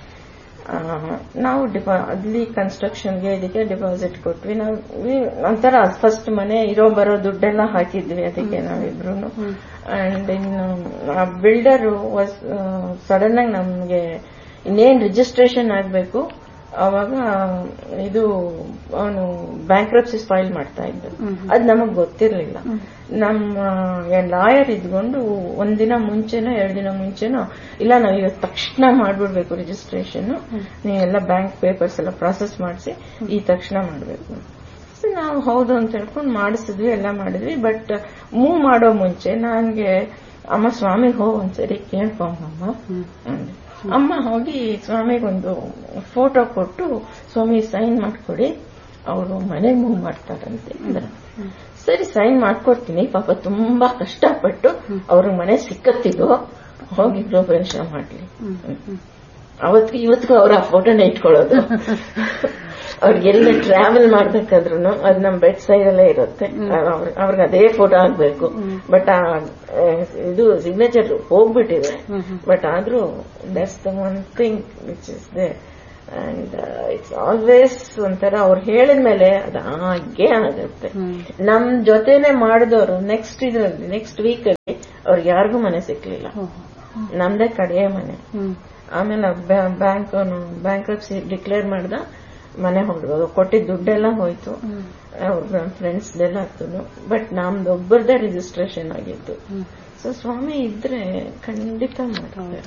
ನಾವು ಡಿಪಾ ಅಲ್ಲಿ ಕನ್ಸ್ಟ್ರಕ್ಷನ್ಗೆ ಇದಕ್ಕೆ ಡಿಪಾಸಿಟ್ ಕೊಟ್ವಿ. ನಾವು ಒಂಥರ ಫಸ್ಟ್ ಮನೆ ಇರೋ ಬರೋ ದುಡ್ಡೆಲ್ಲ ಹಾಕಿದ್ವಿ ಅದಕ್ಕೆ ನಾವಿಬ್ರು. ಅಂಡ್ ಇನ್ನು ಆ ಬಿಲ್ಡರ್ ವಾಸ್ ಸಡನ್ ಆಗಿ ನಮ್ಗೆ ಇನ್ನೇನ್ ರಿಜಿಸ್ಟ್ರೇಷನ್ ಆಗ್ಬೇಕು ಅವಾಗ ಇದು ಅವನು ಬ್ಯಾಂಕ್ರಪ್ಸಿ ಫೈಲ್ ಮಾಡ್ತಾ ಇದ್ದ. ಅದ್ ನಮಗ್ ಗೊತ್ತಿರ್ಲಿಲ್ಲ. ನಮ್ಮ ಲಾಯರ್ ಇದ್ಕೊಂಡು ಒಂದಿನ ಮುಂಚೆನೋ ಎರಡು ದಿನ ಮುಂಚೆನೋ ಇಲ್ಲ ನಾವು ಇವತ್ತು ತಕ್ಷಣ ಮಾಡ್ಬಿಡ್ಬೇಕು ರಿಜಿಸ್ಟ್ರೇಷನ್, ನೀವೆಲ್ಲ ಬ್ಯಾಂಕ್ ಪೇಪರ್ಸ್ ಎಲ್ಲ ಪ್ರಾಸೆಸ್ ಮಾಡಿಸಿ ಈ ತಕ್ಷಣ ಮಾಡ್ಬೇಕು. ನಾವು ಹೌದು ಅಂತ ಹೇಳ್ಕೊಂಡು ಮಾಡಿಸಿದ್ವಿ, ಎಲ್ಲ ಮಾಡಿದ್ವಿ. ಬಟ್ ಮೂವ್ ಮಾಡೋ ಮುಂಚೆ ನಂಗೆ ಅಮ್ಮ ಸ್ವಾಮಿಗೆ ಹೋಗ್ ಒಂದ್ಸರಿ ಕೇಳ್ಕೊಂಬಮ್ಮ ಅಂದೆ. ಅಮ್ಮ ಹೋಗಿ ಸ್ವಾಮಿಗೊಂದು ಫೋಟೋ ಕೊಟ್ಟು ಸ್ವಾಮಿ ಸೈನ್ ಮಾಡ್ಕೊಡಿ, ಅವರು ಮನೆ ಮೂವ್ ಮಾಡ್ತಾರಂತೆ ಅಂದ್ರೆ ಸರಿ ಸೈನ್ ಮಾಡ್ಕೊಡ್ತೀನಿ. ಪಾಪ ತುಂಬಾ ಕಷ್ಟಪಟ್ಟು ಅವ್ರ ಮನೆ ಸಿಕ್ಕತ್ತಿದ್ದು ಹೋಗಿ ಗೃಹಪ್ರವೇಶ ಮಾಡ್ಲಿ. ಅವತ್ತಿಗೆ ಇವತ್ತಿಗೂ ಅವ್ರ ಆ ಫೋಟೋನ ಇಟ್ಕೊಳ್ಳೋದು. ಅವ್ರಿಗೆಲ್ಲ ಟ್ರಾವೆಲ್ ಮಾಡ್ಬೇಕಾದ್ರು ಅದ್ ನಮ್ ಬೆಡ್ ಸೈಡ್ ಅಲ್ಲೇ ಇರುತ್ತೆ, ಅವ್ರಿಗೆ ಅದೇ ಫೋಟೋ ಆಗ್ಬೇಕು. ಬಟ್ ಆ ಇದು ಸಿಗ್ನೇಚರ್ ಹೋಗ್ಬಿಟ್ಟಿದೆ. ಬಟ್ ಆದ್ರೂ that's the one thing which is they. And it's always ಒಂಥರ ಅವ್ರು ಹೇಳಿದ್ಮೇಲೆ ಅದು ಹಾಗೆ ಆಗುತ್ತೆ. ನಮ್ ಜೊತೆನೆ ಮಾಡಿದವರು ನೆಕ್ಸ್ಟ್ ಇದರಲ್ಲಿ ನೆಕ್ಸ್ಟ್ ವೀಕ್ ಅಲ್ಲಿ ಅವ್ರಿಗೆ ಯಾರಿಗೂ ಮನೆ ಸಿಕ್ಲಿಲ್ಲ. ನಮ್ದೇ ಕಡೆಯ ಮನೆ. ಆಮೇಲೆ ಬ್ಯಾಂಕ್ ಬ್ಯಾಂಕ್ ಡಿಕ್ಲೇರ್ ಮಾಡ್ದ, ಮನೆ ಹೊರಡ್ಬೋದು, ಕೊಟ್ಟಿದ್ದ ದುಡ್ಡೆಲ್ಲ ಹೋಯ್ತು, ಅವ್ರ ಫ್ರೆಂಡ್ಸ್ ಎಲ್ಲ ಆಗ್ತದೆ. ಬಟ್ ನಮ್ದು ಒಬ್ಬರದೇ ರಿಜಿಸ್ಟ್ರೇಷನ್ ಆಗಿತ್ತು. ಸೊ ಸ್ವಾಮಿ ಇದ್ರೆ ಖಂಡಿತ ಮಾಡ್ತಾರೆ.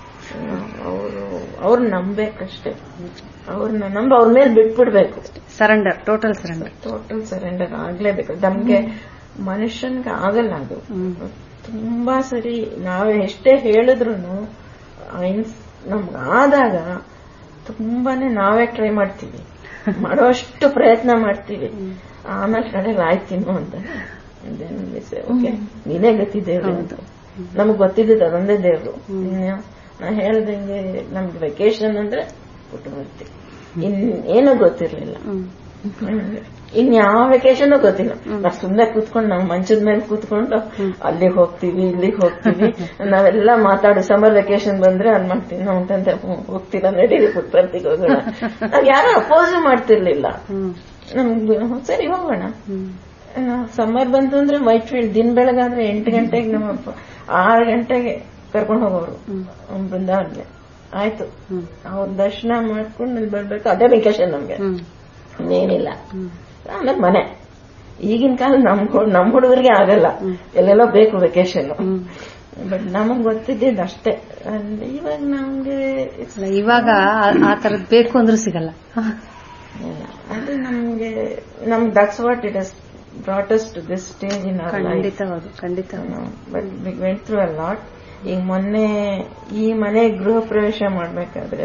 ಅವರು ಅವ್ರು ನಂಬೇಕಷ್ಟೇ, ಅವ್ರನ್ನ ನಂಬ ಅವ್ರ ಮೇಲೆ ಬಿಟ್ಬಿಡ್ಬೇಕು. Surrender, total surrender, total surrender ಆಗ್ಲೇಬೇಕು. ನಮ್ಗೆ ಮನುಷ್ಯನ್ಗೆ ಆಗಲ್ಲ ಅದು. ತುಂಬಾ ಸರಿ ನಾವೇ ಎಷ್ಟೇ ಹೇಳಿದ್ರು ನಮ್ಗೆ ಆದಾಗ ತುಂಬಾನೇ ನಾವೇ ಟ್ರೈ ಮಾಡ್ತೀವಿ, ಮಾಡುವಷ್ಟು ಪ್ರಯತ್ನ ಮಾಡ್ತೀವಿ. ಆಮೇಲೆ ಕಡೆಗೆ ಆಯ್ತಿನ್ನು ಅಂತ ಓಕೆ ನೀನೇ ಗತಿ ದೇವ್ರು ಅಂತ ನಮಗ್ ಗೊತ್ತಿದ್ದ ಅದೊಂದೇ ದೇವ್ರು. ನಾ ಹೇಳ್ದಂಗೆ ನಮ್ಗೆ ವೆಕೇಶನ್ ಅಂದ್ರೆ ಬಿಟ್ಟು ಬರ್ತೀವಿ, ಇನ್ ಏನೂ ಗೊತ್ತಿರ್ಲಿಲ್ಲ. ಇನ್ ಯಾವ ವೆಕೇಶನ್ ಗೊತ್ತಿಲ್ಲ. ನಾವ್ ಸುಮ್ನೆ ಕೂತ್ಕೊಂಡು ನಾವು ಮಂಚದ ಮೇಲೆ ಕೂತ್ಕೊಂಡು ಅಲ್ಲಿಗೆ ಹೋಗ್ತೀವಿ ಇಲ್ಲಿಗೆ ಹೋಗ್ತೀವಿ ನಾವೆಲ್ಲ ಮಾತಾಡಿ ಸಮ್ಮರ್ ವೆಕೇಶನ್ ಬಂದ್ರೆ ಅದ್ ಮಾಡ್ತೀವಿ ನಾವು ಅಂತಂತ ಹೋಗ್ತೀರಾ ನಡೀರಿ ಪುಟ್ಪರ್ತಿಗೆ ಹೋಗೋಣ. ನಾವ್ ಯಾರು ಅಪೋಸ್ ಮಾಡ್ತಿರ್ಲಿಲ್ಲ. ನಮ್ಗೆ ಸರಿ ಹೋಗೋಣ. ಸಮ್ಮರ್ ಬಂತು ಅಂದ್ರೆ ವೈಟ್ ಫೀಲ್ಡ್ ದಿನ ಬೆಳಗಾದ್ರೆ ಎಂಟು ಗಂಟೆಗೆ ನಮ್ಮಪ್ಪ ಆರು ಗಂಟೆಗೆ ಕರ್ಕೊಂಡು ಹೋಗೋರು ಬೃಂದಾವನ್ಗೆ. ಆಯ್ತು ಅವ್ರ ದರ್ಶನ ಮಾಡ್ಕೊಂಡು ಇಲ್ಲಿ ಬರ್ಬೇಕು, ಅದೇ ವೆಕೇಶನ್ ನಮ್ಗೆ, ಇನ್ನೇನಿಲ್ಲ. ಆಮೇಲೆ ಮನೆ. ಈಗಿನ ಕಾಲ ನಮ್ ನಮ್ ಹುಡುಗರಿಗೆ ಆಗಲ್ಲ, ಎಲ್ಲೆಲ್ಲೋ ಬೇಕು ವೆಕೇಶನ್. ಬಟ್ ನಮಗ್ ಗೊತ್ತಿದ್ದ ಅಷ್ಟೇ. ಇವಾಗ ನಮ್ಗೆ ಇವಾಗ ಆ ತರದ್ ಬೇಕು ಅಂದ್ರೂ ಸಿಗಲ್ಲ. ಅದು ನಮ್ಗೆ ನಮ್ that's what it has brought us to this stage in our life. ಖಂಡಿತವಾದ ಖಂಡಿತ. But we went through a lot. ಈಗ ಮೊನ್ನೆ ಈ ಮನೆ ಗೃಹ ಪ್ರವೇಶ ಮಾಡ್ಬೇಕಾದ್ರೆ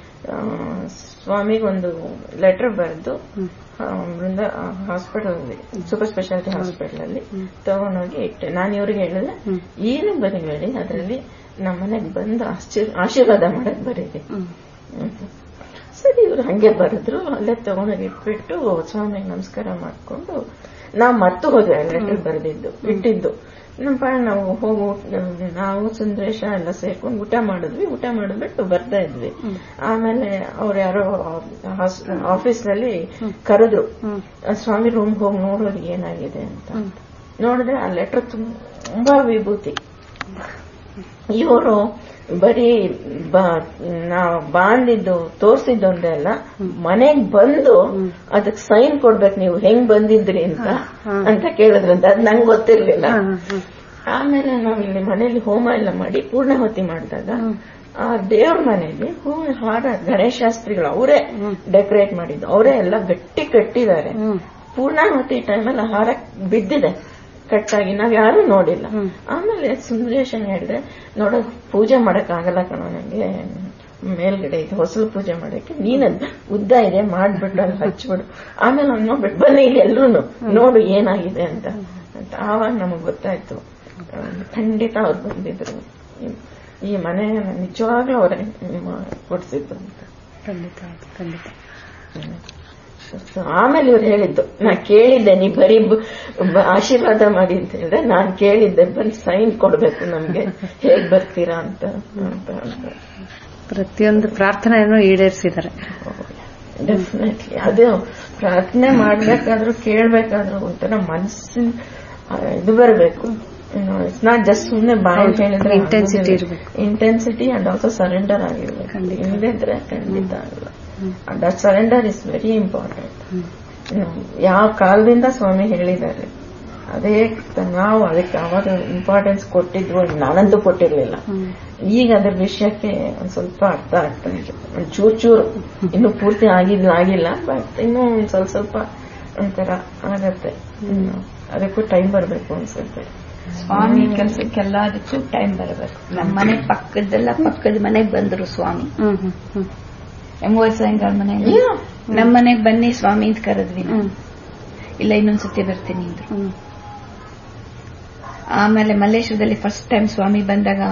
ಸ್ವಾಮಿಗೆ ಒಂದು ಲೆಟರ್ ಬರೆದು Brinda hospital super speciality hospital ಅಲ್ಲಿ ತಗೊಂಡೋಗಿ ಇಟ್ಟೆ. ನಾನು ಇವ್ರಿಗೆ ಹೇಳಿದೆ ಏನು ಬರೀಬೇಡಿ, ಅದರಲ್ಲಿ ನಮ್ಮ ಮನೆಗೆ ಬಂದು ಆಶೀರ್ವಾದ ಮಾಡಕ್ ಬರೀರಿ. ಸರಿ ಇವ್ರು ಹಂಗೆ ಬರೆದ್ರು. ಅಲ್ಲೇ ತಗೊಂಡೋಗಿ ಇಟ್ಬಿಟ್ಟು ಸ್ವಾಮಿಗೆ ನಮಸ್ಕಾರ ಮಾಡ್ಕೊಂಡು ನಾವ್ ಮರ್ತು ಹೋದ್ವಿ ಲೆಟರ್ ಬರೆದಿದ್ದು ಇಟ್ಟಿದ್ದು. ನಮ್ಮ ಪಾಡ ನಾವು ಹೋಗು ನಾವು ಸುಂದರೇಶ ಎಲ್ಲ ಸೇರ್ಕೊಂಡು ಊಟ ಮಾಡಿದ್ವಿ. ಊಟ ಮಾಡಿದ್ಬಿಟ್ಟು ಬರ್ತಾ ಇದ್ವಿ. ಆಮೇಲೆ ಅವ್ರು ಯಾರೋ ಆಫೀಸ್ ನಲ್ಲಿ ಕರೆದ್ರು, ಸ್ವಾಮಿ ರೂಮ್ ಹೋಗಿ ನೋಡೋದು ಏನಾಗಿದೆ ಅಂತ. ನೋಡಿದ್ರೆ ಆ ಲೆಟರ್ ತುಂಬಾ ವಿಭೂತಿ. ಇವರು ಬರೀ ನಾವ್ ಬಾಂದಿದ್ದು ತೋರ್ಸಿದ್ದೊಂದೇ ಅಲ್ಲ, ಮನೆಗ್ ಬಂದು ಅದಕ್ ಸೈನ್ ಕೊಡ್ಬೇಕು, ನೀವು ಹೆಂಗ್ ಬಂದಿದ್ರಿ ಅಂತ ಅಂತ ಕೇಳಿದ್ರಂತ. ಅದ್ ನಂಗೆ ಗೊತ್ತಿರ್ಲಿಲ್ಲ. ಆಮೇಲೆ ನಾವ್ ಇಲ್ಲಿ ಮನೇಲಿ ಹೋಮ ಎಲ್ಲ ಮಾಡಿ ಪೂರ್ಣಾಹುತಿ ಮಾಡಿದಾಗ ಆ ದೇವ್ರ ಮನೆಯಲ್ಲಿ ಹೂ ಹಾರ ಗಣೇಶಾಸ್ತ್ರಿಗಳು ಅವರೇ ಡೆಕೋರೇಟ್ ಮಾಡಿದ್ದು, ಅವರೇ ಎಲ್ಲ ಗಟ್ಟಿ ಕಟ್ಟಿದ್ದಾರೆ. ಪೂರ್ಣಾಹುತಿ ಟೈಮಲ್ಲಿ ಹಾರ ಬಿದ್ದಿದೆ ಕಟ್ಟಾಗಿ, ನಾವ್ ಯಾರು ನೋಡಿಲ್ಲ. ಆಮೇಲೆ ಸುಂದರೇಶನ್ ಹೇಳಿದ್ರೆ, ನೋಡ ಪೂಜೆ ಮಾಡಕ್ ಆಗಲ್ಲ ಕಣೋ ನಂಗೆ, ಮೇಲ್ಗಡೆ ಇದು ಹೊಸಲು ಪೂಜೆ ಮಾಡಕ್ಕೆ, ನೀನದ್ ಉದ್ದ ಇದೆ ಮಾಡ್ಬಿಟ್ಟು ಅಲ್ಲಿ ಹಚ್ಬಿಡು. ಆಮೇಲೆ ಅವ್ನು ನೋಡ್ಬಿಟ್ಟು ಬನ್ನಿ ಇಲ್ಲಿ ಎಲ್ರು ನೋಡು ಏನಾಗಿದೆ ಅಂತ ಅಂತ ಆವಾಗ ನಮಗ್ ಗೊತ್ತಾಯ್ತು ಖಂಡಿತ ಅವ್ರು ಬಂದಿದ್ರು, ಈ ಮನೆ ನಿಜವಾಗ್ಲೂ ಅವರೇ ಕೊಡ್ಸಿದ್ರು ಅಂತ. ಖಂಡಿತ ಖಂಡಿತ. ಆಮೇಲೆ ಇವ್ರು ಹೇಳಿದ್ದು, ನಾ ಕೇಳಿದ್ದೆ ನೀ ಬರೀ ಆಶೀರ್ವಾದ ಮಾಡಿ ಅಂತ ಹೇಳಿದ್ರೆ, ನಾನ್ ಕೇಳಿದ್ದೆ ಬಂದು ಸೈನ್ ಕೊಡ್ಬೇಕು ನಮ್ಗೆ, ಹೇಗ್ ಬರ್ತೀರಾ ಅಂತ ಅಂತ ಪ್ರತಿಯೊಂದು ಪ್ರಾರ್ಥನೆಯನ್ನು ಈಡೇರಿಸಿದ್ದಾರೆ. ಡೆಫಿನೆಟ್ಲಿ. ಅದು ಪ್ರಾರ್ಥನೆ ಮಾಡ್ಬೇಕಾದ್ರೂ ಕೇಳ್ಬೇಕಾದ್ರೂ ಒಂಥರ ಮನಸ್ಸಿನ ಇದು ಬರಬೇಕು. ಇಟ್ಸ್ ನಾಟ್ ಜಸ್ಟ್ ಸುಮ್ಮನೆ ಬಾಯಿ ಹೇಳಿದ್ರೆ ಇಂಟೆನ್ಸಿಟಿ ಇರಬೇಕು. ಇಂಟೆನ್ಸಿಟಿ ಅಂಡ್ ಆಲ್ಸೋ ಸರೆಂಡರ್ ಆಗಿರ್ಬೇಕು. ಇಲ್ಲದಿದ್ರೆ ಖಂಡಿತ ಆಗಲ್ಲ. That surrender is very important. ಯಾವ ಕಾಲದಿಂದ ಸ್ವಾಮಿ ಹೇಳಿದ್ದಾರೆ ಅದೇ ನಾವು ಅದಕ್ಕೆ ಅವಾಗ ಇಂಪಾರ್ಟೆನ್ಸ್ ಕೊಟ್ಟಿದ್ವು. ನಾನಂತೂ ಕೊಟ್ಟಿರ್ಲಿಲ್ಲ. ಈಗ ಅದ್ರ ವಿಷಯಕ್ಕೆ ಒಂದ್ ಸ್ವಲ್ಪ ಅರ್ಥ ಆಗ್ತಾ ಇದೆ, ಒಂದ್ ಚೂರ್ ಚೂರು. ಇನ್ನು ಪೂರ್ತಿ ಆಗಿಲ್ಲ ಆಗಿಲ್ಲ ಬಟ್ ಇನ್ನೂ ಒಂದ್ ಸ್ವಲ್ಪ ಸ್ವಲ್ಪ ಒಂಥರ ಆಗತ್ತೆ. ಅದಕ್ಕೂ ಟೈಮ್ ಬರಬೇಕು ಅನ್ಸುತ್ತೆ. ಸ್ವಾಮಿ ಕೆಲ್ಸಕ್ಕೆಲ್ಲ ಅದಕ್ಕೂ ಟೈಮ್ ಬರಬೇಕು. ನಮ್ಮ ಮನೆ ಪಕ್ಕದೆಲ್ಲ ಪಕ್ಕದ ಮನೆಗ್ ಬಂದ್ರು ಸ್ವಾಮಿ. ಎಂಬುವರ್ ಸಾಯಂಕಾಲ ಮನೆಯಲ್ಲಿ ನಮ್ಮ ಮನೆಗ್ ಬನ್ನಿ ಸ್ವಾಮಿ ಅಂತ ಕರೆದ್ವಿ. ಇಲ್ಲ ಇನ್ನೊಂದ್ಸತಿ ಬರ್ತೀನಿ ಅಂದ್ರು. ಆಮೇಲೆ ಮಲ್ಲೇಶ್ವರದಲ್ಲಿ ಫಸ್ಟ್ ಟೈಮ್ ಸ್ವಾಮಿ ಬಂದಾಗ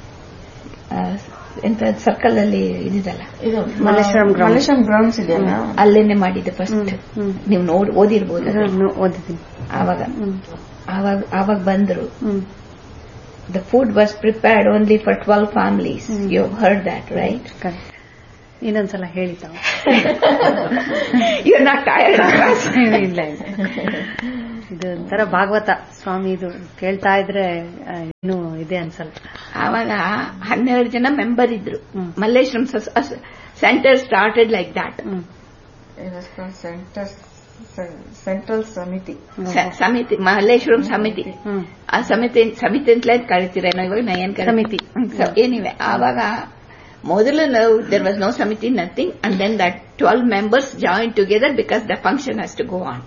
ಎಂತ ಸರ್ಕಲ್ ಅಲ್ಲಿ ಇದಿದಲ್ಲ ಮಲ್ಲೇಶ್ವರಂ ಗ್ರೌಂಡ್ಸ್ ಇದೆಯಲ್ಲ, ಅಲ್ಲೇನೆ ಮಾಡಿದ್ದು ಫಸ್ಟ್. ನೀವು ನೋಡಿ ಓದಿರ್ಬೋದು. ಓದಿದ್ದೀನಿ. ಆವಾಗ ಆವಾಗ ಆವಾಗ ಬಂದ್ರು. The food was prepared only for twelve families. You heard that right? ಇನ್ನೊಂದ್ಸಲ ಹೇಳಿ ತಾವು. You're not tired of us? ಇಲ್ಲ ಇದು ಒಂಥರ ಭಾಗವತ ಸ್ವಾಮಿ, ಇದು ಕೇಳ್ತಾ ಇದ್ರೆ ಏನು ಇದೆ ಅನ್ಸಲ್ಲ. ಆವಾಗ ಹನ್ನೆರಡು ಜನ ಮೆಂಬರ್ ಇದ್ರು. ಮಲ್ಲೇಶ್ವರಂ ಸೆಂಟರ್ ಸ್ಟಾರ್ಟೆಡ್ ಲೈಕ್ ದಾಟ್. ಸೆಂಟ್ರಲ್ ಸಮಿತಿ ಸಮಿತಿ ಮಲ್ಲೇಶ್ವರಂ ಸಮಿತಿ. ಆ ಸಮಿತಿ ಸಮಿತಿ ಅಂತಲೇ ಕರಿತೀರೇನೋ ಇವಾಗ, ನಾ ಏನ್ ಸಮಿತಿ ಏನಿವೆ. ಆವಾಗ ಮೊದಲು ದೇರ್ ವಾಸ್ ನೋ ಸಮಿತಿ, nothing. And then that twelve members join together because the function has to go on.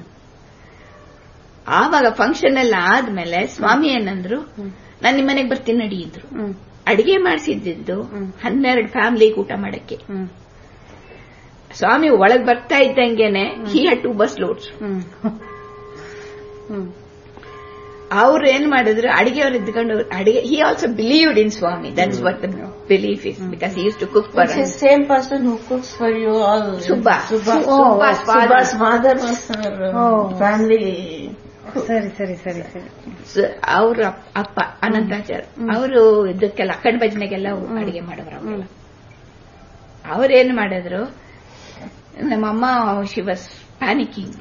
ಆವಾಗ ಫಂಕ್ಷನ್ ಎಲ್ಲ ಆದ್ಮೇಲೆ ಸ್ವಾಮಿ ಏನಂದ್ರು, ನಾನು ನಿಮ್ಮ ಮನೆಗೆ ಬರ್ತೀನಿ ನಡಿ ಇದ್ರು. ಅಡಿಗೆ ಮಾಡಿಸಿದ್ದು ಹನ್ನೆರಡು ಫ್ಯಾಮಿಲಿಗೆ ಊಟ ಮಾಡಕ್ಕೆ. ಸ್ವಾಮಿ ಒಳಗ್ ಬರ್ತಾ ಇದ್ದಂಗೆನೆ he had to bus loads. ಅವ್ರು ಏನ್ ಮಾಡಿದ್ರು, ಅಡಿಗೆಯವ್ರು ಇದ್ಕೊಂಡು ಅಡಿಗೆ. He also believed in Swami. That's what the belief is, because he use to cook for same person who cooks for you all. Subba ಸುಬ್ಬಾಸ್ father family. ಸರಿ ಸರಿ ಸರಿ ಸರಿ. ಅವ್ರ ಅಪ್ಪ ಅನಂತಾಚಾರ್ಯ ಅವರು ಇದಕ್ಕೆಲ್ಲ ಅಕ್ಕಡ ಭಜನೆಗೆಲ್ಲ ಅಡಿಗೆ ಮಾಡೋರು. ಅವೆಲ್ಲ ಅವ್ರೇನ್ ಮಾಡಿದ್ರು, ನಮ್ಮಮ್ಮ ಶಿ ವಾಸ್ ಪ್ಯಾನಿಕಿಂಗ್.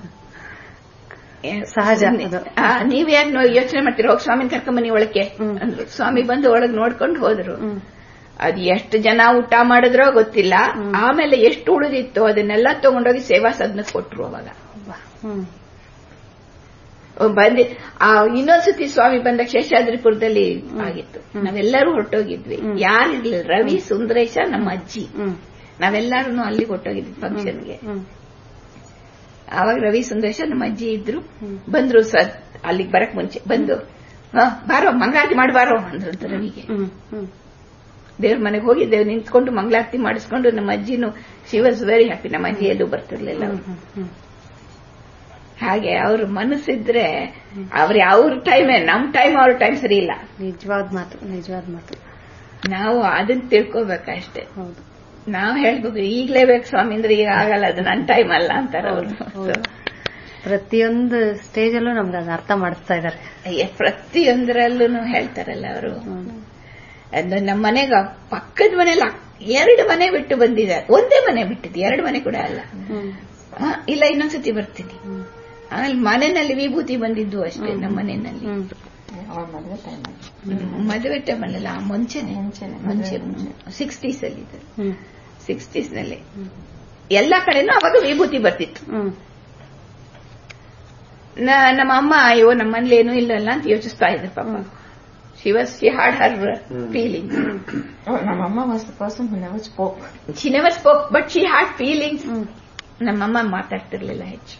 ಸಹಜ. ನೀವ್ ಯಾಕೆ ಯೋಚನೆ ಮಾಡ್ತೀರ, ಹೋಗಿ ಸ್ವಾಮಿನ ಕರ್ಕೊಂಬನ್ನಿ ಒಳಕ್ಕೆ ಅಂದ್ರು. ಸ್ವಾಮಿ ಬಂದು ಒಳಗ್ ನೋಡ್ಕೊಂಡು ಹೋದ್ರು. ಅದು ಎಷ್ಟು ಜನ ಊಟ ಮಾಡಿದ್ರೋ ಗೊತ್ತಿಲ್ಲ. ಆಮೇಲೆ ಎಷ್ಟು ಉಳಿದಿತ್ತು ಅದನ್ನೆಲ್ಲ ತಗೊಂಡೋಗಿ ಸೇವಾ ಸದನಕ್ಕೆ ಕೊಟ್ರು. ಅವಾಗ ಬಂದಿ ಇನ್ನೊಂದ್ಸತಿ ಸ್ವಾಮಿ ಬಂದಾಗ ಶೇಷಾದ್ರಿಪುರದಲ್ಲಿ ಆಗಿತ್ತು. ನಾವೆಲ್ಲರೂ ಹೊರಟೋಗಿದ್ವಿ. ಯಾರಿರ್ಲಿಲ್ಲ, ರವಿ, ಸುಂದರೇಶ, ನಮ್ಮ ಅಜ್ಜಿ, ನಾವೆಲ್ಲರೂ ಅಲ್ಲಿಗೆ ಹೊರಟೋಗಿದ್ವಿ ಫಂಕ್ಷನ್ಗೆ. ಆವಾಗ ರವಿ, ಸುಂದರೇಶ, ನಮ್ಮ ಅಜ್ಜಿ ಇದ್ರು. ಬಂದ್ರು ಸರ್ ಅಲ್ಲಿಗೆ ಬರಕ್ ಮುಂಚೆ ಬಂದು, ಬಾರೋ ಮಂಗಳಾರತಿ ಮಾಡಬಾರೋ ಅಂದ್ರಂತ ರವಿಗೆ. ದೇವ್ರ ಮನೆಗೆ ಹೋಗಿದ್ದೇವೆ, ನಿಂತ್ಕೊಂಡು ಮಂಗಳಾರತಿ ಮಾಡಿಸ್ಕೊಂಡು ನಮ್ಮ ಅಜ್ಜಿನೂ ಶಿ ವಾಸ್ ವೆರಿ ಹ್ಯಾಪಿ. ನಮ್ಮ ಅಜ್ಜಿ ಎಲ್ಲೂ ಬರ್ತಿರ್ಲಿಲ್ಲ. ಹಾಗೆ ಅವ್ರ ಮನಸ್ಸಿದ್ರೆ ಅವ್ರ ಅವ್ರ ಟೈಮೇ, ನಮ್ ಟೈಮ್ ಅವ್ರ ಟೈಮ್ ಸರಿ ಇಲ್ಲ. ನಿಜವಾದ ಮಾತು, ನಿಜವಾದ ಮಾತು. ನಾವು ಅದನ್ನ ತಿಳ್ಕೋಬೇಕಷ್ಟೇ. ಹೌದು, ನಾವ್ ಹೇಳ್ಬೇಕು ಈಗ್ಲೇ ಬೇಕು ಸ್ವಾಮಿ ಅಂದ್ರೆ ಈಗ ಆಗಲ್ಲ, ಅದು ನನ್ನ ಟೈಮ್ ಅಲ್ಲ ಅಂತಾರ ಅವರು. ಪ್ರತಿಯೊಂದು ಸ್ಟೇಜ್ ಅಲ್ಲೂ ನಮ್ಗೆ ಅದು ಅರ್ಥ ಮಾಡಿಸ್ತಾ ಇದಾರೆ. ಪ್ರತಿಯೊಂದರಲ್ಲೂ ಹೇಳ್ತಾರಲ್ಲ ಅವರು. ನಮ್ಮ ಮನೆಗ ಪಕ್ಕದ ಮನೇಲಿ ಎರಡು ಮನೆ ಬಿಟ್ಟು ಬಂದಿದ್ದಾರೆ. ಒಂದೇ ಮನೆ ಬಿಟ್ಟಿದ್ದು, ಎರಡು ಮನೆ ಕೂಡ ಅಲ್ಲ. ಇಲ್ಲ ಇನ್ನೊಂದ್ಸತಿ ಬರ್ತೀನಿ. ಆಮೇಲೆ ಮನೆಯಲ್ಲಿ ವಿಭೂತಿ ಬಂದಿದ್ದು ಅಷ್ಟೇ. ನಮ್ಮ ಮನೆಯಲ್ಲಿ ಮದುವೆ ಟೈಮಲ್ಲ, ಮುಂಚೆನೆ ಮುಂಚೆ ಸಿಕ್ಸ್ಟೀಸ್ ಅಲ್ಲಿ ಸಿಕ್ಸ್ಟೀಸ್ ನಲ್ಲಿ ಎಲ್ಲಾ ಕಡೆನೂ ಅವಾಗ ವಿಭೂತಿ ಬರ್ತಿತ್ತು. ನಮ್ಮ ಅಮ್ಮ ಅಯ್ಯೋ ನಮ್ಮ ಮನೇಲಿ ಏನೂ ಇಲ್ಲಲ್ಲ ಅಂತ ಯೋಚಿಸ್ತಾ ಇದ್ರು ಪಾಪ. She was she had Har feelings. ನಮ್ಮಮ್ಮ was the person who never spoke. She never spoke but she had feelings. ನಮ್ಮಮ್ಮ ಮಾತಾಡ್ತಿರ್ಲಿಲ್ಲ ಹೆಚ್ಚು.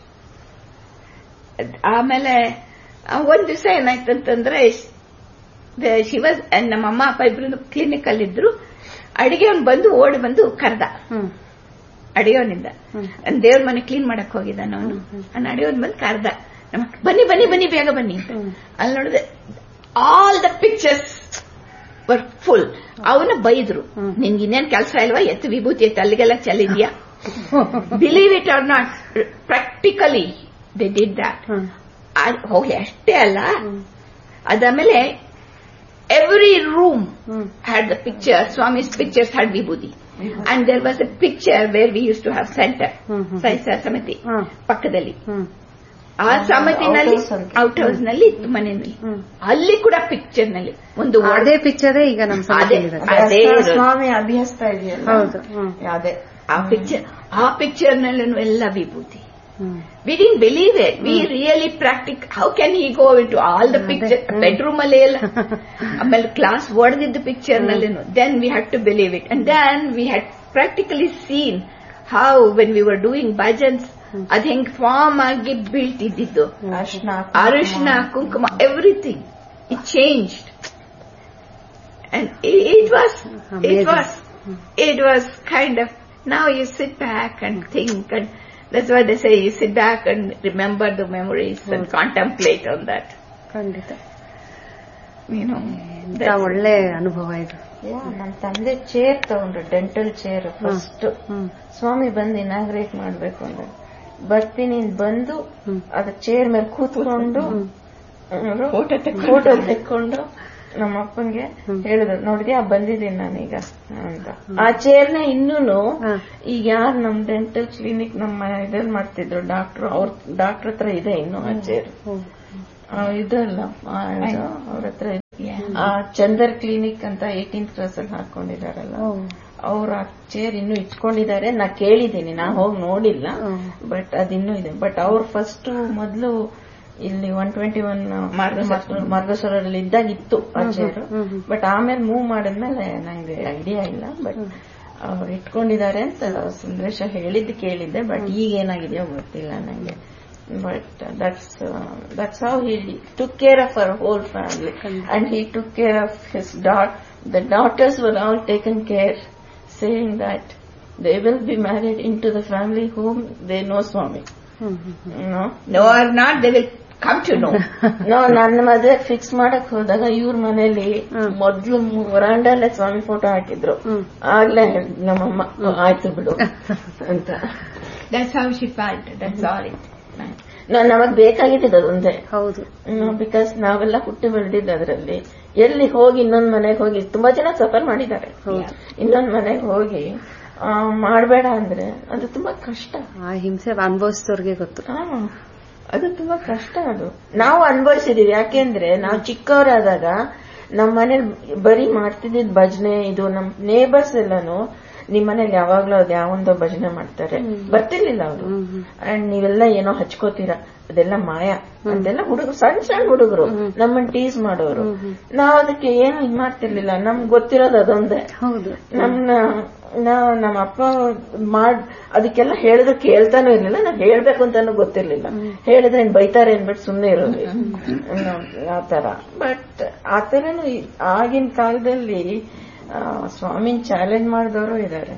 ಆಮೇಲೆ ಒಂದ್ ದಿವಸ ಏನಾಯ್ತಂತಂದ್ರೆ, ಶಿವ ನಮ್ಮಮ್ಮ ಅಪ್ಪ ಇಬ್ರು ಕ್ಲಿನಿಕ್ ಅಲ್ಲಿದ್ರು. ಅಡಿಗೆವನ್ ಬಂದು ಓಡಿ ಬಂದು ಕರ್ದ. ಅಡಿಗೆವನಿಂದ ದೇವ್ರ ಮನೆ ಕ್ಲೀನ್ ಮಾಡಕ್ ಹೋಗಿದ್ದ ನಾನು. ಅಡಿಗೆವನ್ ಬಂದು ಕರ್ದ, ಬನ್ನಿ ಬನ್ನಿ ಬನ್ನಿ ಬೇಗ ಬನ್ನಿ ಅಂತ. ಅಲ್ಲಿ ನೋಡಿದೆ all the pictures var full. ಅವನ್ನ ಬೈದ್ರು, ನಿನ್ಗೆ ಇನ್ನೇನ್ ಕೆಲಸ ಇಲ್ವಾ, ಎತ್ತು ವಿಭೂತಿ ಎತ್ತು ಅಲ್ಲಿಗೆಲ್ಲ ಚೆಲ್ಲಿದ್ಯಾ. Believe it R not, practically they did that. ಹೋಗ್ಲಿ ಅಷ್ಟೇ ಅಲ್ಲ, ಅದಾದ್ಮೇಲೆ every room had the picture, Swami's pictures had vibhuti. And there was a picture where we used to have center, Saisa Samiti, ಪಕ್ಕದಲ್ಲಿ. ಆ ಸಮಿತಿನಲ್ಲಿ ಔಟ್ ಹೌಸ್ ನಲ್ಲಿ ಇತ್ತು ಮನೆಯಲ್ಲಿ. ಅಲ್ಲಿ ಕೂಡ ಪಿಕ್ಚರ್ ನಲ್ಲಿ ಒಂದು ಅದೇ ಪಿಕ್ಚರ್ ಈಗ ನಮ್ಮ ಅದೇ ಸ್ವಾಮಿ ಅಭ್ಯಸ್ತಾ ಇದೆಯಲ್ಲ. ಹೌದು, ಅದೇ ಆ ಪಿಕ್ಚರ್. ಆ ಪಿಕ್ಚರ್ ನಲ್ಲಿ ಎಲ್ಲ ವಿಭೂತಿ. We didn't believe it. We really practical. How can he go into all the picture? Bedroom ಅಲ್ಲಿ ಎಲ್ಲ, ಆಮೇಲೆ ಕ್ಲಾಸ್ ಹೊಡೆದಿದ್ದು ಪಿಕ್ಚರ್ ನಲ್ಲಿ. Then we had to believe it. And then we had practically seen how when we were doing bhajans, ಅದ್ ಹೆಂಗ್ form ಆಗಿ ಬೀಳ್ತಿದ್ದು, ಅರಿಶಿನ ಕುಂಕುಮ, everything. It changed. And it was, it was, it was kind of, now you sit back and think, and that's why they say you sit back and remember the memories and contemplate on that. ಖಂಡಿತ. You know, ಒಳ್ಳೆ ಅನುಭವ ಇದು. ನನ್ನ ತಂದೆ chair ತಗೊಂಡ್ರು, dental chair. First ಸ್ವಾಮಿ ಬಂದು inaugurate ಮಾಡ್ಬೇಕು ಅಂದ್ರೆ ಬರ್ತೀನಿ ಬಂದು ಅದ ಚೇರ್ ಮೇಲೆ ಕೂತ್ಕೊಂಡು ಫೋಟೋ ತೆಕ್ಕೊಂಡು ನಮ್ಮ ಅಪ್ಪಂಗೆ ಹೇಳಿದ್ರು, ನೋಡಿದ್ಯಾ ಬಂದಿದ್ದೀನಿ ನಾನೀಗ ಅಂತ. ಆ ಚೇರ್ನ ಇನ್ನೂನು ಈಗ ಯಾರು ನಮ್ ಡೆಂಟಲ್ ಕ್ಲಿನಿಕ್ ನಮ್ಮ ಇದ್ರಲ್ಲಿ ಮಾಡ್ತಿದ್ರು ಡಾಕ್ಟರ್, ಅವ್ರ ಡಾಕ್ಟರ್ ಹತ್ರ ಇದೆ ಇನ್ನು ಆ ಚೇರ್. ಇದಲ್ಲ ಅವ್ರ ಹತ್ರ ಆ ಚಂದರ್ ಕ್ಲಿನಿಕ್ ಅಂತ ಏಟೀನ್ತ್ ಕ್ಲಾಸ್ ಅಲ್ಲಿ ಹಾಕೊಂಡಿದಾರಲ್ಲ, ಅವ್ರ ಆ ಚೇರ್ ಇನ್ನೂ ಇಟ್ಕೊಂಡಿದ್ದಾರೆ. ನಾ ಕೇಳಿದ್ದೀನಿ, ನಾ ಹೋಗಿ ನೋಡಿಲ್ಲ, ಬಟ್ ಅದಿನ್ನೂ ಇದೆ. ಬಟ್ ಅವ್ರು ಫಸ್ಟ್ ಮೊದಲು ಇಲ್ಲಿ ಒನ್ ಟ್ವೆಂಟಿ ಒನ್ ಮಾರ್ಗಸೂರಲ್ಲಿ ಇದ್ದಾಗ ಇತ್ತು ಆ ಚೇರ್, ಬಟ್ ಆಮೇಲೆ ಮೂವ್ ಮಾಡಿದ್ಮೇಲೆ ನಂಗೆ ಐಡಿಯಾ ಇಲ್ಲ. ಬಟ್ ಅವ್ರು ಇಟ್ಕೊಂಡಿದ್ದಾರೆ ಅಂತ ಸುಂದರೇಶ ಹೇಳಿದ್ದು ಕೇಳಿದ್ದೆ, ಬಟ್ ಈಗ ಏನಾಗಿದೆಯೋ ಗೊತ್ತಿಲ್ಲ ನಂಗೆ. But that's uh, that's how he took care of our whole family, and he took care of his daughter. The daughters were all taken care, saying that they will be married into the family whom they know Swami. Mm-hmm. No, no or not, they will come to know. No, ನನ್ನ ಮದುವೆ fix ಮಾಡಕ್ ಹೋದಾಗ ಇವ್ರ ಮನೇಲಿ ಮೊದ್ಲು ವರಾಂಡಲ್ಲೇ ಸ್ವಾಮಿ photo ಹಾಕಿದ್ರು. ಆಗ್ಲೇ ನಮ್ಮಮ್ಮ ಆಯ್ತು ಬಿಡು ಅಂತ. That's how she felt. That's all it. ನಮಗ್ ಬೇಕಾಗಿದ್ದು ಅದೊಂದೇ. ಹೌದು, ಬಿಕಾಸ್ ನಾವೆಲ್ಲ ಹುಟ್ಟಿ ಬೆಳೆದಿದ್ದು ಅದರಲ್ಲಿ. ಎಲ್ಲಿ ಹೋಗಿ ಇನ್ನೊಂದ್ ಮನೆಗೆ ಹೋಗಿ ತುಂಬಾ ಜನ ಸಫರ್ ಮಾಡಿದ್ದಾರೆ. ಇನ್ನೊಂದ್ ಮನೆಗೆ ಹೋಗಿ ಮಾಡಬೇಡ ಅಂದ್ರೆ ಅದು ತುಂಬಾ ಕಷ್ಟ. ಆ ಹಿಂಸೆ ಅನುಭವಿಸಿದವ್ರಿಗೆ ಗೊತ್ತು. ಅದು ತುಂಬಾ ಕಷ್ಟ. ಅದು ನಾವು ಅನುಭವಿಸಿದೀವಿ. ಯಾಕೆಂದ್ರೆ ನಾವು ಚಿಕ್ಕವರಾದಾಗ ನಮ್ ಮನೇಲಿ ಬರೀ ಮಾಡ್ತಿದ್ದಿದ್ ಭಜನೆ ಇದು. ನಮ್ ನೇಬರ್ಸ್ ಎಲ್ಲಾನು ನಿಮ್ ಮನೇಲಿ ಯಾವಾಗ್ಲೂ ಅದ್ ಯಾವೊಂದೋ ಭಜನೆ ಮಾಡ್ತಾರೆ, ಬರ್ತಿರ್ಲಿಲ್ಲ ಅವರು. ಅಂಡ್ ನೀವೆಲ್ಲ ಏನೋ ಹಚ್ಕೋತೀರಾ, ಅದೆಲ್ಲ ಮಾಯ ಅದೆಲ್ಲ. ಹುಡುಗರು ಸಣ್ಣ ಸಣ್ಣ ಹುಡುಗರು ನಮ್ಮನ್ನ ಟೀಸ್ ಮಾಡೋರು. ನಾವ್ ಅದಕ್ಕೆ ಏನು ಇದ್ ಮಾಡ್ತಿರ್ಲಿಲ್ಲ. ನಮ್ಗೆ ಗೊತ್ತಿರೋದು ಅದೊಂದೇ. ನಮ್ನ ನಮ್ಮ ಅಪ್ಪ ಮಾಡ್ ಅದಕ್ಕೆಲ್ಲ ಹೇಳಿದ್ರೆ ಕೇಳ್ತಾನೂ ಇರ್ಲಿಲ್ಲ. ನಾವ್ ಹೇಳ್ಬೇಕು ಅಂತಾನು ಗೊತ್ತಿರ್ಲಿಲ್ಲ. ಹೇಳಿದ್ರೆ ಏನ್ ಬೈತಾರೆ ಅನ್ಬಿಟ್ಟು ಸುಮ್ನೆ ಇರೋದು ಆತರ. ಬಟ್ ಆತರನು ಆಗಿನ ಕಾಲದಲ್ಲಿ ಸ್ವಾಮಿನ್ ಚಾಲೆಂಜ್ ಮಾಡಿದವರು ಇದ್ದಾರೆ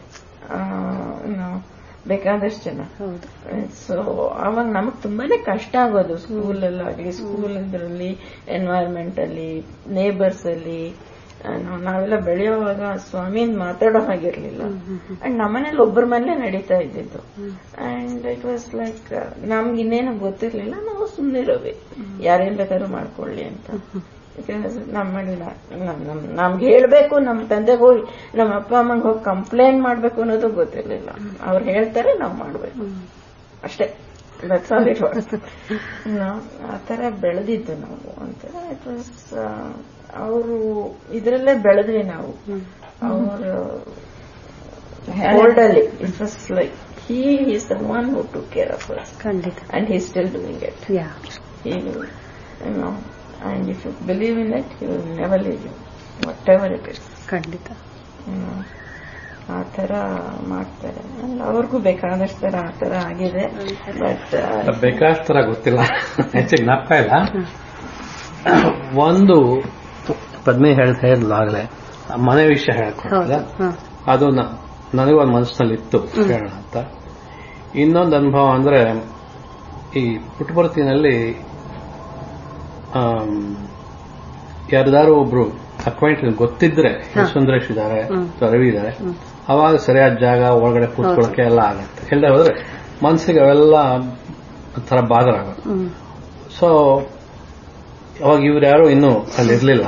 ಬೇಕಾದಷ್ಟು ಜನ. ಸೊ ಅವಾಗ ನಮಗ್ ತುಂಬಾನೇ ಕಷ್ಟ ಆಗೋದು. ಸ್ಕೂಲಲ್ಲಾಗ್ಲಿ, ಸ್ಕೂಲ್ ಇದರಲ್ಲಿ, ಎನ್ವೈರನ್ಮೆಂಟ್ ಅಲ್ಲಿ, ನೇಬರ್ಸ್ ಅಲ್ಲಿ. ನಾವೆಲ್ಲ ಬೆಳೆಯುವಾಗ ಸ್ವಾಮಿನ್ ಮಾತಾಡೋ ಹಾಗಿರ್ಲಿಲ್ಲ. ಅಂಡ್ ನಮ್ಮನೇಲಿ ಒಬ್ಬರ ಮನೇಲೆ ನಡೀತಾ ಇದ್ದಿದ್ದು. ಅಂಡ್ ಇಟ್ ವಾಸ್ ಲೈಕ್ ನಮ್ಗೆ ಇನ್ನೇನು ಗೊತ್ತಿರ್ಲಿಲ್ಲ. ನಾವು ಸುಮ್ಮನೆ ಇರೋವಿ, ಯಾರೇನ್ ಬೇಕಾದ್ರೂ ಮಾಡ್ಕೊಳ್ಳಿ ಅಂತ. ನಮ್ಮಲ್ಲಿ ನಮ್ಗೆ ಹೇಳ್ಬೇಕು, ನಮ್ ತಂದೆಗೆ ಹೋಗಿ ನಮ್ಮ ಅಪ್ಪ ಅಮ್ಮಂಗೆ ಹೋಗಿ ಕಂಪ್ಲೇಂಟ್ ಮಾಡ್ಬೇಕು ಅನ್ನೋದು ಗೊತ್ತಿರ್ಲಿಲ್ಲ. ಅವ್ರು ಹೇಳ್ತಾರೆ, ನಾವ್ ಮಾಡ್ಬೇಕು ಅಷ್ಟೇ. That's all it was. ಆತರ ಬೆಳೆದಿದ್ದು ನಾವು ಅಂತ. ಇಟ್ ವಾಸ್ ಅವರು ಇದ್ರಲ್ಲೇ ಬೆಳೆದ್ವಿ ನಾವು. ಅವ್ರ ಹೋಲ್ಡ್ ಅಲ್ಲಿ it was like he is the one who took care of us. ಖಂಡಿತ. And he still doing it. He no. And if you believe in it, he will never leave you, whatever it is. ಖಂಡಿತ. ಆ ತರ ಮಾಡ್ತಾರೆ. ಅವ್ರಿಗೂ ಬೇಕಾದಷ್ಟು ತರ ಆ ತರ ಆಗಿದೆ. ಬಟ್ ಬೇಕಾದಷ್ಟು ತರ ಗೊತ್ತಿಲ್ಲ, ಹೆಚ್ಚಿಗೆ ಜ್ಞಾಪಕ ಇಲ್ಲ. ಒಂದು ಪದ್ಮಿ ಹೇಳ್ತಾ ಇರಲಿಲ್ಲ ಆಗಲೇ ಮನೆ ವಿಷಯ ಹೇಳ್ಕೊಟ್ಟಿಲ್ಲ, ಅದು ನನಗೂ ಒಂದು ಮನಸ್ಸಿನಲ್ಲಿ ಇತ್ತು ಹೇಳೋಣ ಅಂತ. ಇನ್ನೊಂದು ಅನುಭವ ಅಂದ್ರೆ ಈ ಪುಟ್ಟಪರ್ತಿನಲ್ಲಿ ಯಾರ್ದಾರು ಒಬ್ರು ಅಕ್ವೈಂಟೆನ್ಸ್ ಗೊತ್ತಿದ್ರೆ ಸುಂದರೇಶ್ ಇದ್ದಾರೆ, ರವಿ ಇದ್ದಾರೆ, ಅವಾಗ ಸರಿಯಾದ ಜಾಗ ಒಳಗಡೆ ಕೂತ್ಕೊಳ್ಳೋಕೆ ಎಲ್ಲ ಆಗತ್ತೆ. ಎಲ್ಲ ಹೋದ್ರೆ ಮನಸ್ಸಿಗೆ ಅವೆಲ್ಲ ತರ ಬಾದರ ಆಗುತ್ತೆ. ಸೊ ಅವಾಗ ಇವ್ರು ಯಾರು ಇನ್ನೂ ಅಲ್ಲಿ ಇರ್ಲಿಲ್ಲ.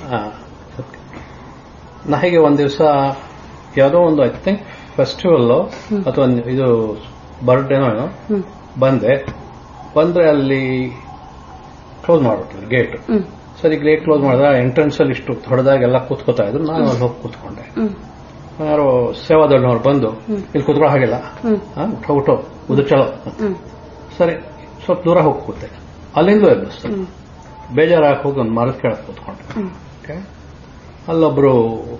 ನಾ ಹೇಗೆ ಒಂದ್ ದಿವಸ ಯಾವುದೋ ಒಂದು ಐ ಥಿಂಕ್ ಫೆಸ್ಟಿವಲ್ ಅಥವಾ ಇದು ಬರ್ಡೇನೋ ಏನೋ ಬಂದೆ. ಬಂದ್ರೆ ಅಲ್ಲಿ ಕ್ಲೋಸ್ ಮಾಡ್ಬಿಟ್ಟಿದ್ರು ಗೇಟ್. ಸರಿ, ಗೇಟ್ ಕ್ಲೋಸ್ ಮಾಡಿದ್ರೆ ಎಂಟ್ರೆನ್ಸ್ ಅಲ್ಲಿ ಇಷ್ಟು ಹೊಡೆದಾಗೆಲ್ಲ ಕೂತ್ಕೋತಾ ಇದ್ರು. ನಾನು ಅಲ್ಲಿ ಹೋಗಿ ಕೂತ್ಕೊಂಡೆ. ಯಾರೋ ಸೇವಾದವ್ರವ್ರು ಬಂದು ಇಲ್ಲಿ ಕೂತ್ಕೊಳ್ಳೋ ಹಾಗಿಲ್ಲ, ಊಟೋ ಉದು ಚಲೋ. ಸರಿ, ಸ್ವಲ್ಪ ದೂರ ಹೋಗಿ ಕೂತೆ. ಅಲ್ಲಿಂದ ಎಬ್ಬಿಸ್ತು. ಬೇಜಾರಾಗಿ ಹೋಗಿ ಒಂದು ಮರದ ಕೆಳಗೆ ಕೂತ್ಕೊಂಡೆ. ಅಲ್ಲೊಬ್ರು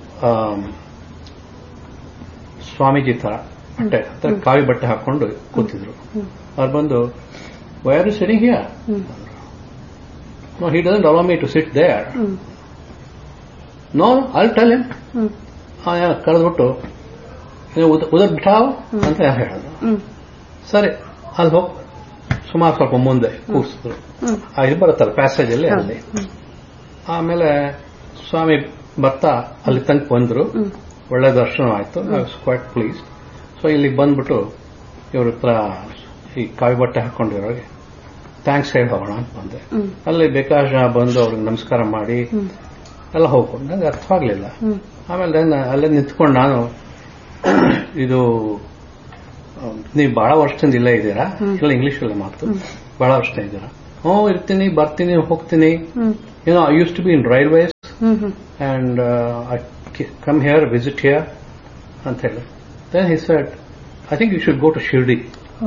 ಸ್ವಾಮೀಜಿ ತರ ಬಟ್ಟೆ ಹತ್ರ ಕಾವಿ ಬಟ್ಟೆ ಹಾಕೊಂಡು ಕೂತಿದ್ರು. ಅವ್ರು ಬಂದು, why are you sitting here? No, he doesn't allow me to sit there. Mm. No, I'll tell him. ಕರೆದ್ಬಿಟ್ಟು ಉದರ್ ಬಿಟ್ಟಾವ್ ಅಂತ ಹೇಳಿದ್ರು. ಸರಿ, ಅಲ್ಲಿ ಹೋಗಿ ಸುಮಾರು ಸ್ವಲ್ಪ ಮುಂದೆ ಕೂರಿಸಿದ್ರು. ಇಲ್ಲಿ ಬರುತ್ತಲ್ಲ ಪ್ಯಾಸೇಜ್ ಅಲ್ಲಿ ಅಲ್ಲಿ. ಆಮೇಲೆ ಸ್ವಾಮಿ ಬರ್ತಾ ಅಲ್ಲಿ ತನಕ ಬಂದ್ರು. ಒಳ್ಳೆ ದರ್ಶನ ಆಯ್ತು. I was quite please. So ಇಲ್ಲಿಗೆ ಬಂದ್ಬಿಟ್ಟು ಇವ್ರ ಹತ್ರ ಈ ಕಾವಿ ಬಟ್ಟೆ ಹಾಕೊಂಡಿರೋರಿಗೆ ಥ್ಯಾಂಕ್ಸ್ ಹೇಳಿ ಹೋಗೋಣ ಅಂತ ಬಂದೆ. ಅಲ್ಲಿ ಬೇಕಾದಷ್ಟು ಜನ ಬಂದು ಅವ್ರಿಗೆ ನಮಸ್ಕಾರ ಮಾಡಿ ಎಲ್ಲ ಹೋಗ್ಕೊಂಡು ನಂಗೆ ಅರ್ಥವಾಗ್ಲಿಲ್ಲ. ಆಮೇಲೆ ಅಲ್ಲೇ ನಿಂತ್ಕೊಂಡು ನಾನು ಇದು ನೀವು ಬಹಳ ವರ್ಷದಿಂದ ಇಲ್ಲೇ ಇದ್ದೀರಾ, ಇಲ್ಲ ಇಂಗ್ಲಿಷ್ ಅಲ್ಲೇ ಮಾತು, ಬಹಳ ವರ್ಷ ಇದ್ದೀರಾ? ಹ್ಞೂ ಇರ್ತೀನಿ, ಬರ್ತೀನಿ, ಹೋಗ್ತೀನಿ. ಏನೋ I use to B in railways and I come here, visit here ಅಂತ ಹೇಳಿ. Then he said I think you should go to Shirdi.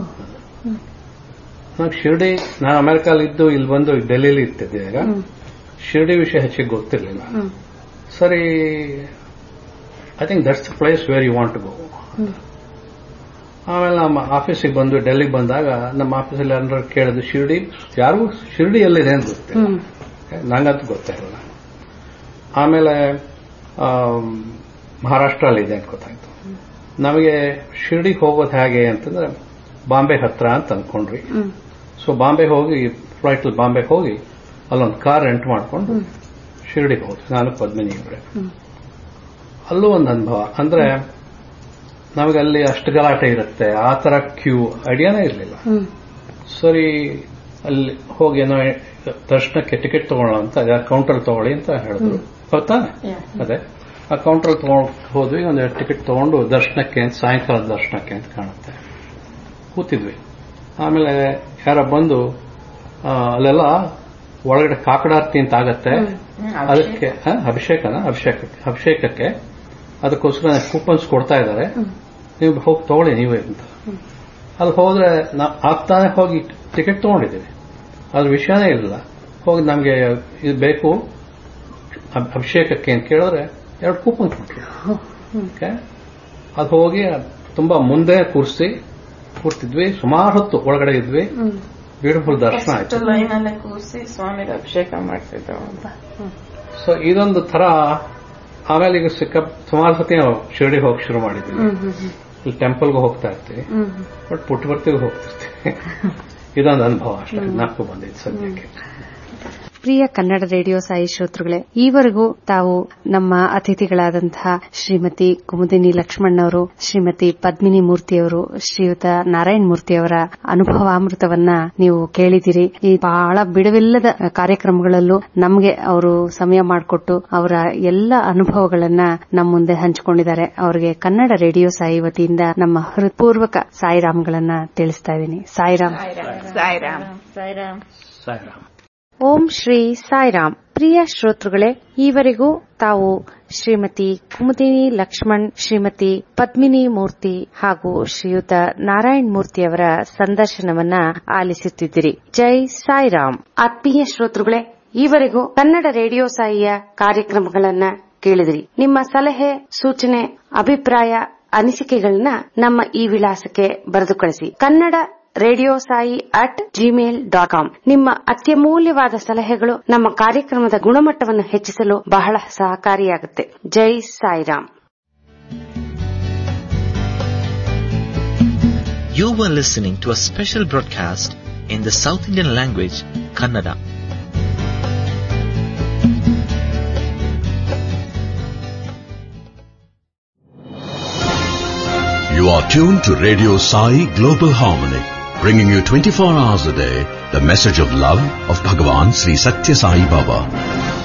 ನಾನು ಶಿರ್ಡಿ, ನಾನು ಅಮೆರಿಕಲ್ಲಿದ್ದು ಇಲ್ಲಿ ಬಂದು ಡೆಲ್ಲಿಲಿ ಇರ್ತಿದ್ದೆ. ಈಗ ಶಿರ್ಡಿ ವಿಷಯ ಹೆಚ್ಚಿಗೆ ಗೊತ್ತಿರಲಿಲ್ಲ. ಸರಿ, I think that's the place where you want to go. ಆಮೇಲೆ ನಮ್ಮ ಆಫೀಸಿಗೆ ಬಂದು ಡೆಲ್ಲಿಗೆ ಬಂದಾಗ ನಮ್ಮ ಆಫೀಸಲ್ಲಿ ಎಲ್ಲರೂ ಕೇಳಿದ್ರು ಶಿರ್ಡಿ, ಯಾರಿಗೂ ಶಿರ್ಡಿ ಎಲ್ಲಿದೆ ಅಂತ ಗೊತ್ತಿಲ್ಲ, ನಂಗಂತೂ ಗೊತ್ತಾಗಲ್ಲ. ಆಮೇಲೆ ಮಹಾರಾಷ್ಟ್ರಲ್ಲಿ ಇದೆ ಅಂತ ಗೊತ್ತಾಯ್ತು. ನಮಗೆ ಶಿರ್ಡಿಗೆ ಹೋಗೋದು ಹೇಗೆ ಅಂತಂದ್ರೆ ಬಾಂಬೆ ಹತ್ರ ಅಂತ ಅಂದ್ಕೊಂಡ್ರಿ. ಸೊ ಬಾಂಬೆ ಹೋಗಿ ಫ್ಲೈಟ್ ಬಾಂಬೆ ಹೋಗಿ ಅಲ್ಲೊಂದು ಕಾರ್ ರೆಂಟ್ ಮಾಡ್ಕೊಂಡು ಶಿರ್ಡಿಗೆ ಹೋದ್ವಿ, ನಾನು ಪದ್ಮಿನಿ ಇಬ್ರೆ. ಅಲ್ಲೂ ಒಂದು ಅನುಭವ ಅಂದ್ರೆ ನಮಗೆ ಅಲ್ಲಿ ಅಷ್ಟು ಗಲಾಟೆ ಇರುತ್ತೆ, ಆ ತರ ಕ್ಯೂ ಐಡಿಯಾನೇ ಇರಲಿಲ್ಲ. ಸರಿ, ಅಲ್ಲಿ ಹೋಗಿ ಏನೋ ದರ್ಶನಕ್ಕೆ ಟಿಕೆಟ್ ತಗೊಳ್ಳೋ ಅಂತ ಕೌಂಟರ್ ತಗೊಳ್ಳಿ ಅಂತ ಹೇಳಿದ್ರು. ಗೊತ್ತಾನೆ? ಅದೇ ಆ ಕೌಂಟರ್ ತಗೊಂಡು ಹೋದ್ವಿ. ಒಂದು ಟಿಕೆಟ್ ತಗೊಂಡು ದರ್ಶನಕ್ಕೆ, ಸಾಯಂಕಾಲದ ದರ್ಶನಕ್ಕೆ ಅಂತ ಕಾಣುತ್ತೆ, ಕೂತಿದ್ವಿ. ಆಮೇಲೆ ಯಾರ ಬಂದು ಅಲ್ಲೆಲ್ಲ ಒಳಗಡೆ ಕಾಕಡಾರ್ತಿ ಅಂತ ಆಗತ್ತೆ, ಅದಕ್ಕೆ ಅಭಿಷೇಕನ ಅಭಿಷೇಕಕ್ಕೆ ಅಭಿಷೇಕಕ್ಕೆ ಅದಕ್ಕೋಸ್ಕರ ಕೂಪನ್ಸ್ ಕೊಡ್ತಾ ಇದ್ದಾರೆ, ನೀವು ಹೋಗಿ ತಗೊಳ್ಳಿ ನೀವೇ ಅಂತ. ಅಲ್ಲಿ ಹೋದ್ರೆ ನಾವು ಆಗ್ತಾನೆ ಹೋಗಿ ಟಿಕೆಟ್ ತಗೊಂಡಿದ್ದೀವಿ, ಅದ್ರ ವಿಷಯನೇ ಇಲ್ಲ. ಹೋಗಿ ನಮಗೆ ಇದು ಬೇಕು ಅಭಿಷೇಕಕ್ಕೆ ಅಂತ ಕೇಳಿದ್ರೆ ಎರಡು ಕೂಪನ್ ಕೊಟ್ಟರು. ಓಕೆ, ಅದು ಹೋಗಿ ತುಂಬಾ ಮುಂದೆ ಕೂರಿಸಿ ಕೂರ್ತಿದ್ವಿ. ಸುಮಾರು ಹೊತ್ತು ಒಳಗಡೆ ಇದ್ವಿ. ಬ್ಯೂಟಿಫುಲ್ ದರ್ಶನ ಆಯ್ತು. ಲೈನಲ್ಲೇ ಕೂರಿಸಿ ಸ್ವಾಮಿಗೆ ಅಭಿಷೇಕ ಮಾಡ್ತಿದ್ದೆವು ಅಂತ. ಸೊ ಇದೊಂದು ತರ. ಆಮೇಲೆ ಈಗ ಸಿಕ್ಕ ಸುಮಾರು ಸತಿ ನಾವು ಶಿರ್ಡಿ ಹೋಗಿ ಶುರು ಮಾಡಿದ್ವಿ. ಇಲ್ಲಿ ಟೆಂಪಲ್ಗೂ ಹೋಗ್ತಾ ಇರ್ತೀವಿ, ಬಟ್ ಪುಟ್ಟಬರ್ತಿಗೂ ಹೋಗ್ತಿರ್ತೀವಿ. ಇದೊಂದು ಅನುಭವ ಅಷ್ಟೇ ನಾಲ್ಕು ಬಂದಿತ್ತು ಸದ್ಯಕ್ಕೆ. ಪ್ರಿಯ ಕನ್ನಡ ರೇಡಿಯೋ ಸಾಯಿ ಶ್ರೋತೃಗಳೇ, ಈವರೆಗೂ ತಾವು ನಮ್ಮ ಅತಿಥಿಗಳಾದಂತಹ ಶ್ರೀಮತಿ ಕುಮುದಿನಿ ಲಕ್ಷ್ಮಣ್, ಶ್ರೀಮತಿ ಪದ್ಮಿನಿ ಮೂರ್ತಿಯವರು, ಶ್ರೀಯುತ ನಾರಾಯಣ ಮೂರ್ತಿಯವರ ಅನುಭವಾಮೃತವನ್ನ ನೀವು ಕೇಳಿದಿರಿ. ಈ ಬಹಳ ಬಿಡುವಿಲ್ಲದ ಕಾರ್ಯಕ್ರಮಗಳಲ್ಲೂ ನಮಗೆ ಅವರು ಸಮಯ ಮಾಡಿಕೊಟ್ಟು ಅವರ ಎಲ್ಲ ಅನುಭವಗಳನ್ನ ನಮ್ಮ ಮುಂದೆ ಹಂಚಿಕೊಂಡಿದ್ದಾರೆ. ಅವರಿಗೆ ಕನ್ನಡ ರೇಡಿಯೋ ಸಾಯಿ ವತಿಯಿಂದ ನಮ್ಮ ಹೃತ್ಪೂರ್ವಕ ಸಾಯಿರಾಮ್ಗಳನ್ನ ತಿಳಿಸ್ತಾ ಇದ್ದೀನಿ. ಸಾಯಿರಾಮ್. ಸಾಯಿರಾಮ್. ಸಾಯಿರಾಮ್. ಸಾಯಿರಾಮ್. ಓಂ ಶ್ರೀ ಸಾಯಿರಾಮ್. ಪ್ರಿಯ ಶ್ರೋತೃಗಳೇ, ಈವರೆಗೂ ತಾವು ಶ್ರೀಮತಿ ಕುಮುದಿನಿ ಲಕ್ಷ್ಮಣ್, ಶ್ರೀಮತಿ ಪದ್ಮಿನಿ ಮೂರ್ತಿ ಹಾಗೂ ಶ್ರೀಯುತ ನಾರಾಯಣ್ ಮೂರ್ತಿಯವರ ಸಂದರ್ಶನವನ್ನ ಆಲಿಸುತ್ತಿದ್ದಿರಿ. ಜೈ ಸಾಯಿರಾಮ್. ಆತ್ಮೀಯ ಶ್ರೋತೃಗಳೇ, ಈವರೆಗೂ ಕನ್ನಡ ರೇಡಿಯೋ ಸಾಯಿಯ ಕಾರ್ಯಕ್ರಮಗಳನ್ನ ಕೇಳಿದಿರಿ. ನಿಮ್ಮ ಸಲಹೆ, ಸೂಚನೆ, ಅಭಿಪ್ರಾಯ, ಅನಿಸಿಕೆಗಳನ್ನ ನಮ್ಮ ಈ ವಿಳಾಸಕ್ಕೆ ಬರೆದು ಕಳಿಸಿ. Kannada radio Sai at Gmail dot com. ನಿಮ್ಮ ಅತ್ಯಮೂಲ್ಯವಾದ ಸಲಹೆಗಳು ನಮ್ಮ ಕಾರ್ಯಕ್ರಮದ ಗುಣಮಟ್ಟವನ್ನು ಹೆಚ್ಚಿಸಲು ಬಹಳ ಸಹಕಾರಿಯಾಗುತ್ತೆ. ಜೈ Sairam. You were listening to a special broadcast in the South Indian language, Kannada. You are tuned to Radio Sai Global Harmony, bringing you twenty-four hours a day the message of love of Bhagavan Sri Satya Sai Baba.